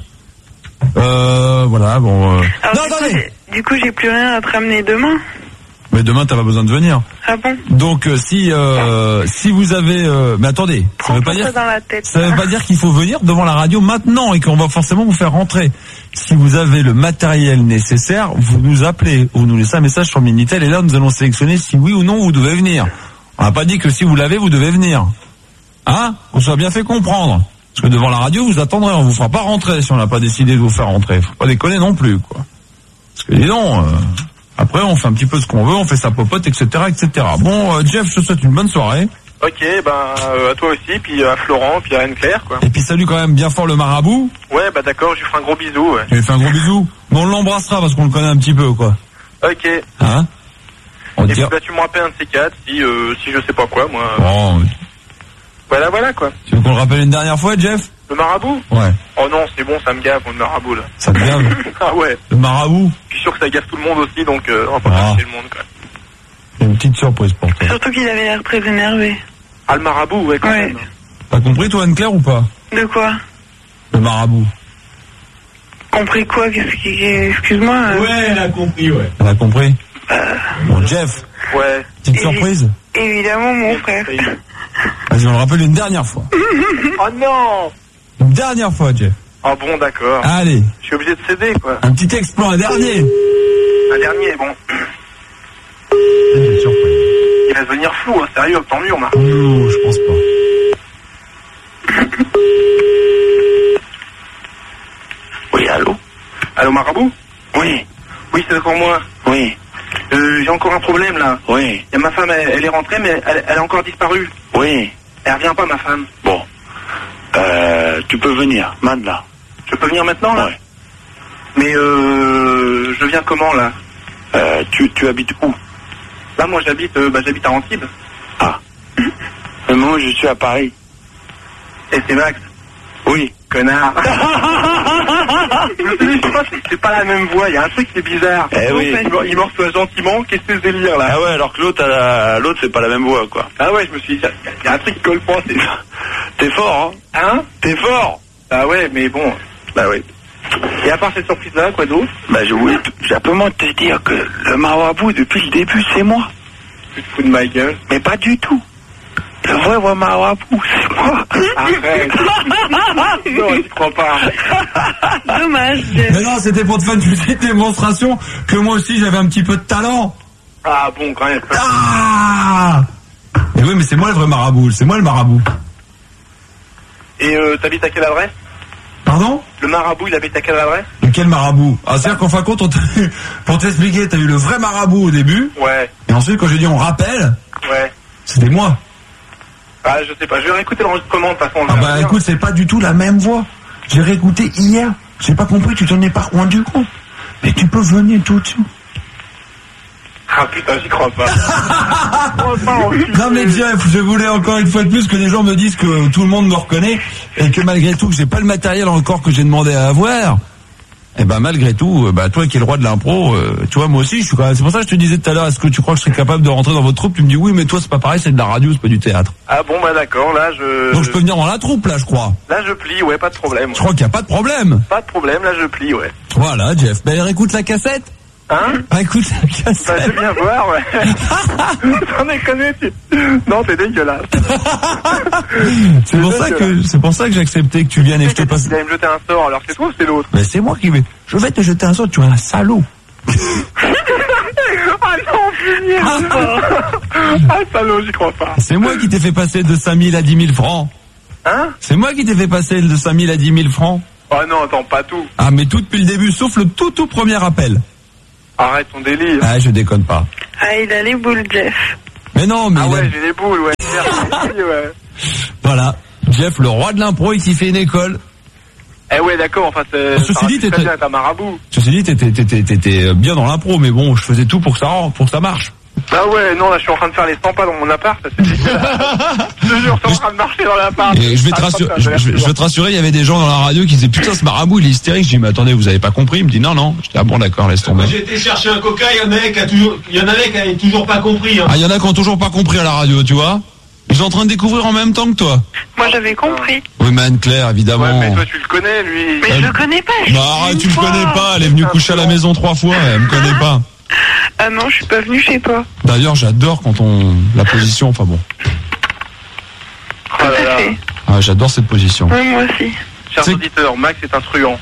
euh, voilà, bon, euh... Alors, non, du, coup, attendez! j'ai- du coup, j'ai plus rien à te ramener demain. Mais demain, t'as pas besoin de venir. Ah bon? Donc, euh, si, euh, si vous avez, euh, mais attendez, ça veut pas Prends dire, ça dans la tête. ça veut pas dire qu'il faut venir devant la radio maintenant et qu'on va forcément vous faire rentrer. Si vous avez le matériel nécessaire, vous nous appelez, vous nous laissez un message sur Minitel et là, nous allons sélectionner si oui ou non vous devez venir. On n'a pas dit que si vous l'avez, vous devez venir. Hein? On soit bien fait comprendre. Parce que devant la radio, vous attendrez, on vous fera pas rentrer si on n'a pas décidé de vous faire rentrer. Faut pas déconner non plus, quoi. Parce que dis donc, euh, après on fait un petit peu ce qu'on veut, on fait sa popote, et cetera, et cetera. Bon, euh, Jeff, je te souhaite une bonne soirée. Ok, ben euh, à toi aussi, puis à Florent, puis à Anne-Claire, quoi. Et puis salut quand même bien fort le marabout. Ouais, bah d'accord, je lui ferai un gros bisou, ouais. Tu lui fais un gros bisou. Bon, on l'embrassera parce qu'on le connaît un petit peu, quoi. Ok. Hein? On Et te puis dit... bah tu me rappelles un de ces quatre, si, euh, si je sais pas quoi, moi. Bon, Voilà, voilà, quoi. tu veux qu'on le rappelle une dernière fois, Jeff? Le marabout? Ouais. Oh non, c'est bon, ça me gave, le marabout, là. Ça te gave? Ah ouais. Le marabout? Je suis sûr que ça gave tout le monde aussi, donc euh, on va pas Ah. cacher le monde, quoi. C'est une petite surprise pour toi. Surtout qu'il avait l'air très énervé. Ah, le marabout, ouais, quand Ouais. même. T'as compris, toi, Anne-Claire, ou pas? De quoi? Le marabout. Compris quoi? Qu'est-ce qui... Excuse-moi. euh, Ouais, elle a compris, ouais. T'as compris? Bon, Jeff, Ouais. petite Et- surprise? Évidemment, mon frère. Vas-y, on le rappelle une dernière fois. Oh non! Une dernière fois, Jeff. Ah bon, d'accord. Allez, Je suis obligé de céder, quoi. un petit exploit, un dernier. Un dernier, bon. C'est une surprise. Il va devenir fou, hein, sérieux, tant mieux, on a. Non, je pense pas. Oui, allô? Allô, marabout? Oui, Oui, c'est encore moi. oui, Euh, j'ai encore un problème, là. oui, Et ma femme, elle, elle est rentrée, mais elle, elle a encore disparu. oui. Elle revient pas, ma femme. Bon. Euh, tu peux venir, maintenant. Je peux venir maintenant, là? Ouais. Mais euh, je viens comment, là? Euh, tu, tu habites où? Là, moi, j'habite euh, bah, j'habite à Antibes. Ah. Euh, moi, je suis à Paris. Et c'est Max. Oui. Connard. Je me suis dit, je sais pas, c'est- c'est pas la même voix, il y a un truc qui est bizarre. Eh oui. Il me- Il me reçoit gentiment, qu'est-ce que c'est ce délire, là? Ah ouais, alors que l'autre, elle a- l'autre, c'est pas la même voix, quoi. Ah ouais, je me suis dit, il y a- il y, a un truc qui colle pas, c'est... T'es fort, hein? Hein? T'es fort! Ah ouais, mais bon. Bah oui. Et à part cette surprise-là, quoi d'autre? Bah je voulais t- simplement te dire que le marabout, depuis le début, c'est moi. Tu te fous de ma gueule. Mais pas du tout. Le vrai, vrai marabout, c'est moi. Arrête. Non, j'y crois pas. Dommage, Jeff. Mais non, c'était pour te faire une petite démonstration que moi aussi j'avais un petit peu de talent. Ah bon, quand même. Ah! Et oui, mais c'est moi le vrai marabout, c'est moi le marabout. Et euh, t'habites à quelle adresse? Pardon? Le marabout, il habite à quelle adresse? De quel marabout? Ah, c'est-à-dire qu'en fin de compte, on t'a- pour t'expliquer, t'as eu le vrai marabout au début, Ouais, et ensuite quand j'ai dit on rappelle, ouais. c'était moi. Ah, je sais pas, je vais réécouter l'enregistrement de toute façon. on Ah verra bah bien. écoute, c'est pas du tout la même voix. J'ai réécouté hier, j'ai pas compris, tu t'en es pas rendu compte. Mais tu peux venir tout de suite. Ah putain, j'y crois pas. Non mais Jeff, je voulais encore une fois de plus que les gens me disent que tout le monde me reconnaît et que malgré tout que j'ai pas le matériel encore que j'ai demandé à avoir. Et ben malgré tout, bah toi qui es le roi de l'impro, euh, tu vois moi aussi, je suis quand même. C'est pour ça que je te disais tout à l'heure, est-ce que tu crois que je serais capable de rentrer dans votre troupe? Tu me dis oui, mais toi c'est pas pareil, c'est de la radio, c'est pas du théâtre. Ah bon bah d'accord, là je. Donc je peux venir dans la troupe là, je crois. Là je plie, ouais, pas de problème. Je crois qu'il y a pas de problème. Pas de problème, là je plie, ouais. Voilà, Jeff. Ben écoute la cassette. Hein? Ah, écoute la cassette. Bah je vais bien voir, ouais. T'en déconnes, tu. Non, t'es dégueulasse. C'est pour ça que c'est pour ça que j'ai accepté que tu viennes et je te passe. Il allait me jeter un sort, alors c'est toi ou c'est l'autre? Mais c'est moi qui vais. Je vais te jeter un sort, tu es un salaud. Ah non, putain. Ah salaud, j'y crois pas. C'est moi qui t'ai fait passer de cinq mille à dix mille francs. Hein? C'est moi qui t'ai fait passer de cinq mille à dix mille francs. Oh non, attends, pas tout. Ah mais tout depuis le début, sauf le tout tout premier appel. Arrête ton délire. Ah je déconne pas. Ah, il a les boules, Jeff. Mais non, mais... Ah il a- ouais, j'ai les boules, ouais. Merci, ouais. Voilà. Jeff, le roi de l'impro, il s'y fait une école. Eh ouais, d'accord, enfin, c'est... Ceci ça dit, raconte t'étais- très bien, t'as marabout. Ceci dit, t'étais, t'étais, t'étais bien dans l'impro, mais bon, je faisais tout pour que ça rentre, pour que ça marche. Ah ouais, non, là, je suis en train de faire les cent pas dans mon appart, c'est dégueulasse. Je te jure, c'est en train de marcher dans l'appart. Et je vais te Ah, rassurer, putain, je, je- je vais te rassurer, il y avait des gens dans la radio qui disaient putain ce marabout il est hystérique. Je dis mais attendez, vous avez pas compris? Il me dit non non. Je dis ah bon d'accord, laisse tomber. Moi, j'ai été chercher un coca, il y en avait qui a toujours, il y en avait qui avaient toujours pas compris. Hein. Ah il y en a qui ont toujours pas compris à la radio, tu vois. Ils sont en train de découvrir en même temps que toi. Moi, j'avais compris. Oui mais Anne-Claire évidemment. Ouais, mais toi, tu le connais, lui. Mais je le connais pas. je Bah suis arrête, une tu le fois. connais pas. Elle est venue coucher à la maison trois fois, elle me connaît pas. Ah non, je suis pas venue chez toi. D'ailleurs j'adore quand on la position. Enfin bon. Oh là là. Ah, j'adore cette position. Oui, moi aussi. Chers C'est- auditeurs, Max est un truand.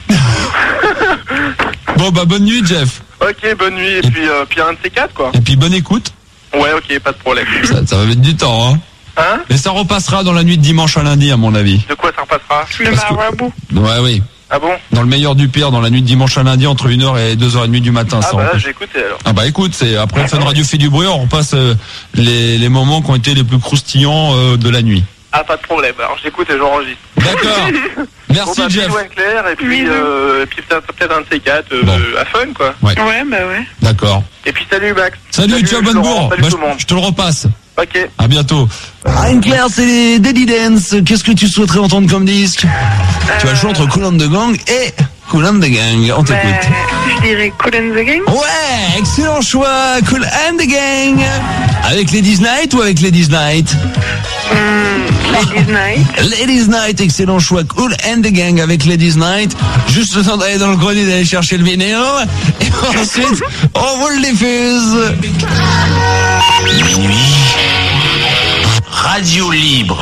Bon bah bonne nuit Jeff. Ok, bonne nuit, et puis, euh, puis un de ces quatre, quoi. Et puis bonne écoute. Ouais, ok, pas de problème. Ça, ça va mettre du temps hein. Hein? Mais ça repassera dans la nuit de dimanche à lundi à mon avis. De quoi ça repassera? Le Parce que- marabout. Ouais oui. Ah bon? Dans le meilleur du pire, dans la nuit de dimanche à lundi, entre une heure et deux heures trente du matin. Ah ça bah là, repasse. j'ai écouté, alors. Ah bah écoute, c'est après Fun Radio fait du bruit, on repasse euh, les, les moments qui ont été les plus croustillants euh, de la nuit. Ah, pas de problème, alors j'écoute et j'enregistre. D'accord. Merci Bon, bah, Jeff. bisous, Anne-Claire, et puis, Bisous. euh, et puis peut-être peut-être un de ces quatre, euh, Bon. à fun, quoi. Ouais. Ouais, bah ouais. D'accord. Et puis salut, Max. Salut, ciao, bonne Laurent, bourre. Salut Bah, tout le monde. je, je te le repasse. Ok. À bientôt. Anne-Claire, c'est les Daddy Dance. Qu'est-ce que tu souhaiterais entendre comme disque? Tu as le choix entre Cool and the Gang et Cool and the Gang. On Bah, t'écoute. je dirais Cool and the Gang. Ouais, excellent choix. Cool and the Gang. Avec Ladies Night ou avec Ladies Night? Hum, Ladies Night. Ladies Night, excellent choix. Cool and the Gang avec Ladies Night. Juste le temps d'aller dans le grenier, d'aller chercher le vinyle. Et ensuite, on vous le diffuse. Minuit. Radio libre.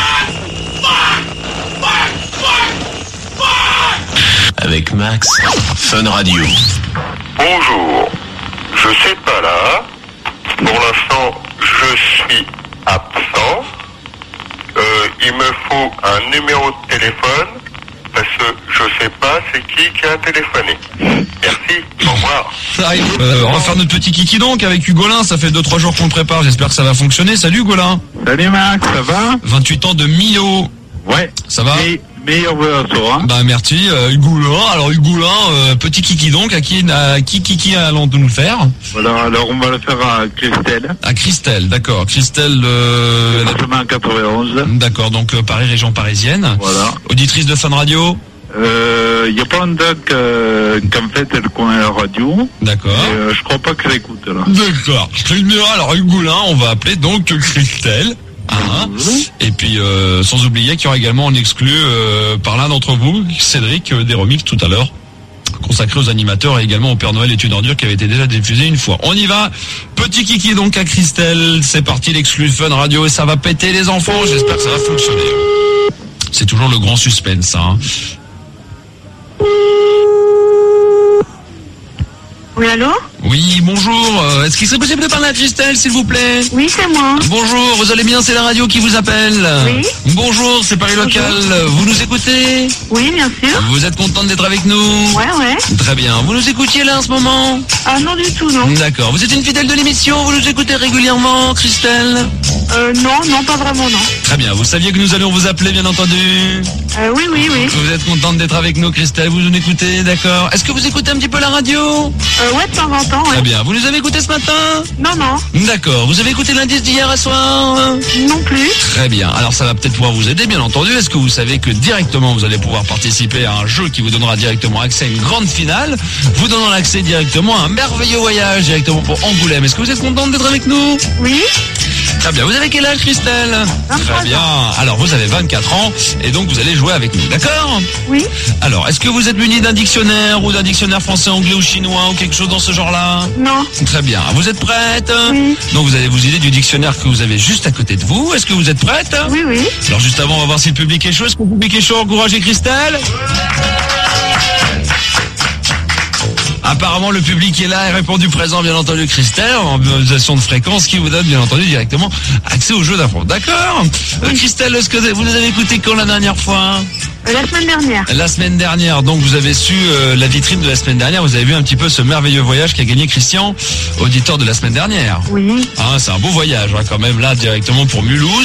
Avec Max. Fun Radio. Bonjour, je suis pas là. Pour l'instant, je suis absent. Euh, il me faut un numéro de téléphone parce que je sais pas c'est qui qui a téléphoné. Merci, au revoir. Ça arrive. Euh, on va faire notre petit kiki donc avec Hugolin. Ça fait deux trois jours qu'on le prépare. J'espère que ça va fonctionner. Salut Hugolin. Salut Max, ça va? vingt-huit ans de Millau. Ouais. Ça va? Et meilleur voyageur, hein? Bah merci euh, Hugolin. Alors Hugolin, euh, petit kiki donc. À qui, à qui kiki allons-nous le faire? Voilà, alors on va le faire à Christelle. À Christelle, d'accord. Christelle, euh, Chemin quatre-vingt-onze. D'accord, donc euh, Paris, région parisienne. Voilà. Auditrice de Fun Radio. Euh, il y a pas longtemps que- qu'en fait elle connaît la radio. D'accord. Et, euh, je crois pas qu'elle écoute là. D'accord. Très bien. Alors Hugolin, on va appeler donc Christelle. Hein. Et puis euh, sans oublier qu'il y aura également en exclu euh, par l'un d'entre vous, Cédric euh, des remixes tout à l'heure, consacré aux animateurs et également au Père Noël est une ordure qui avait été déjà diffusé une fois. On y va. Petit kiki donc à Christelle. C'est parti, l'exclu Fun Radio et ça va péter les enfants. J'espère que ça va fonctionner. C'est toujours le grand suspense. Hein. Oui, allô? Oui, bonjour. Euh, Est-ce qu'il serait possible de parler à Christelle, s'il vous plaît? Oui, c'est moi. Bonjour, vous allez bien? C'est la radio qui vous appelle. Oui. Bonjour, c'est Paris Local. Vous nous écoutez? Oui, bien sûr. Vous êtes contente d'être avec nous? Ouais, ouais. Très bien. Vous nous écoutiez là en ce moment? Ah non, du tout, non. D'accord. Vous êtes une fidèle de l'émission? Vous nous écoutez régulièrement, Christelle? Euh, non, non, pas vraiment, non. Très bien. Vous saviez que nous allions vous appeler, bien entendu? Euh, oui, oui, oui. Vous êtes contente d'être avec nous, Christelle, vous nous écoutez, d'accord. Est-ce que vous écoutez un petit peu la radio? Euh, ouais, de temps en temps, ouais. Très bien. Vous nous avez écouté ce matin? Non, non. D'accord. Vous avez écouté l'indice d'hier à soir? Non plus. Très bien. Alors ça va peut-être pouvoir vous aider, bien entendu. Est-ce que vous savez que directement vous allez pouvoir participer à un jeu qui vous donnera directement accès à une grande finale, vous donnant l'accès directement à un merveilleux voyage directement pour Angoulême. Est-ce que vous êtes contente d'être avec nous? Oui. Très bien. Vous avez quel âge, Christelle? Très bien. Alors vous avez vingt-quatre ans et donc vous allez jouer avec nous, d'accord? Oui. Alors, est-ce que vous êtes muni d'un dictionnaire ou d'un dictionnaire français, anglais ou chinois ou quelque chose dans ce genre-là? Non. Très bien. Vous êtes prête? Oui. Donc vous allez vous aider du dictionnaire que vous avez juste à côté de vous. Est-ce que vous êtes prête? Oui, oui. Alors juste avant, on va voir si le public est chaud. Est-ce que le public est chaud? Encouragez Christelle. Apparemment, le public est là et répondu présent, bien entendu, Christelle, en modulation de fréquence, qui vous donne, bien entendu, directement accès au jeu d'info. D'accord? euh, Christelle, est-ce que vous nous avez écouté quand la dernière fois? La semaine dernière. La semaine dernière, donc vous avez su euh, la vitrine de la semaine dernière, vous avez vu un petit peu ce merveilleux voyage qu'a gagné Christian, auditeur de la semaine dernière. Oui. Hein, c'est un beau voyage, hein, quand même, là, directement pour Mulhouse.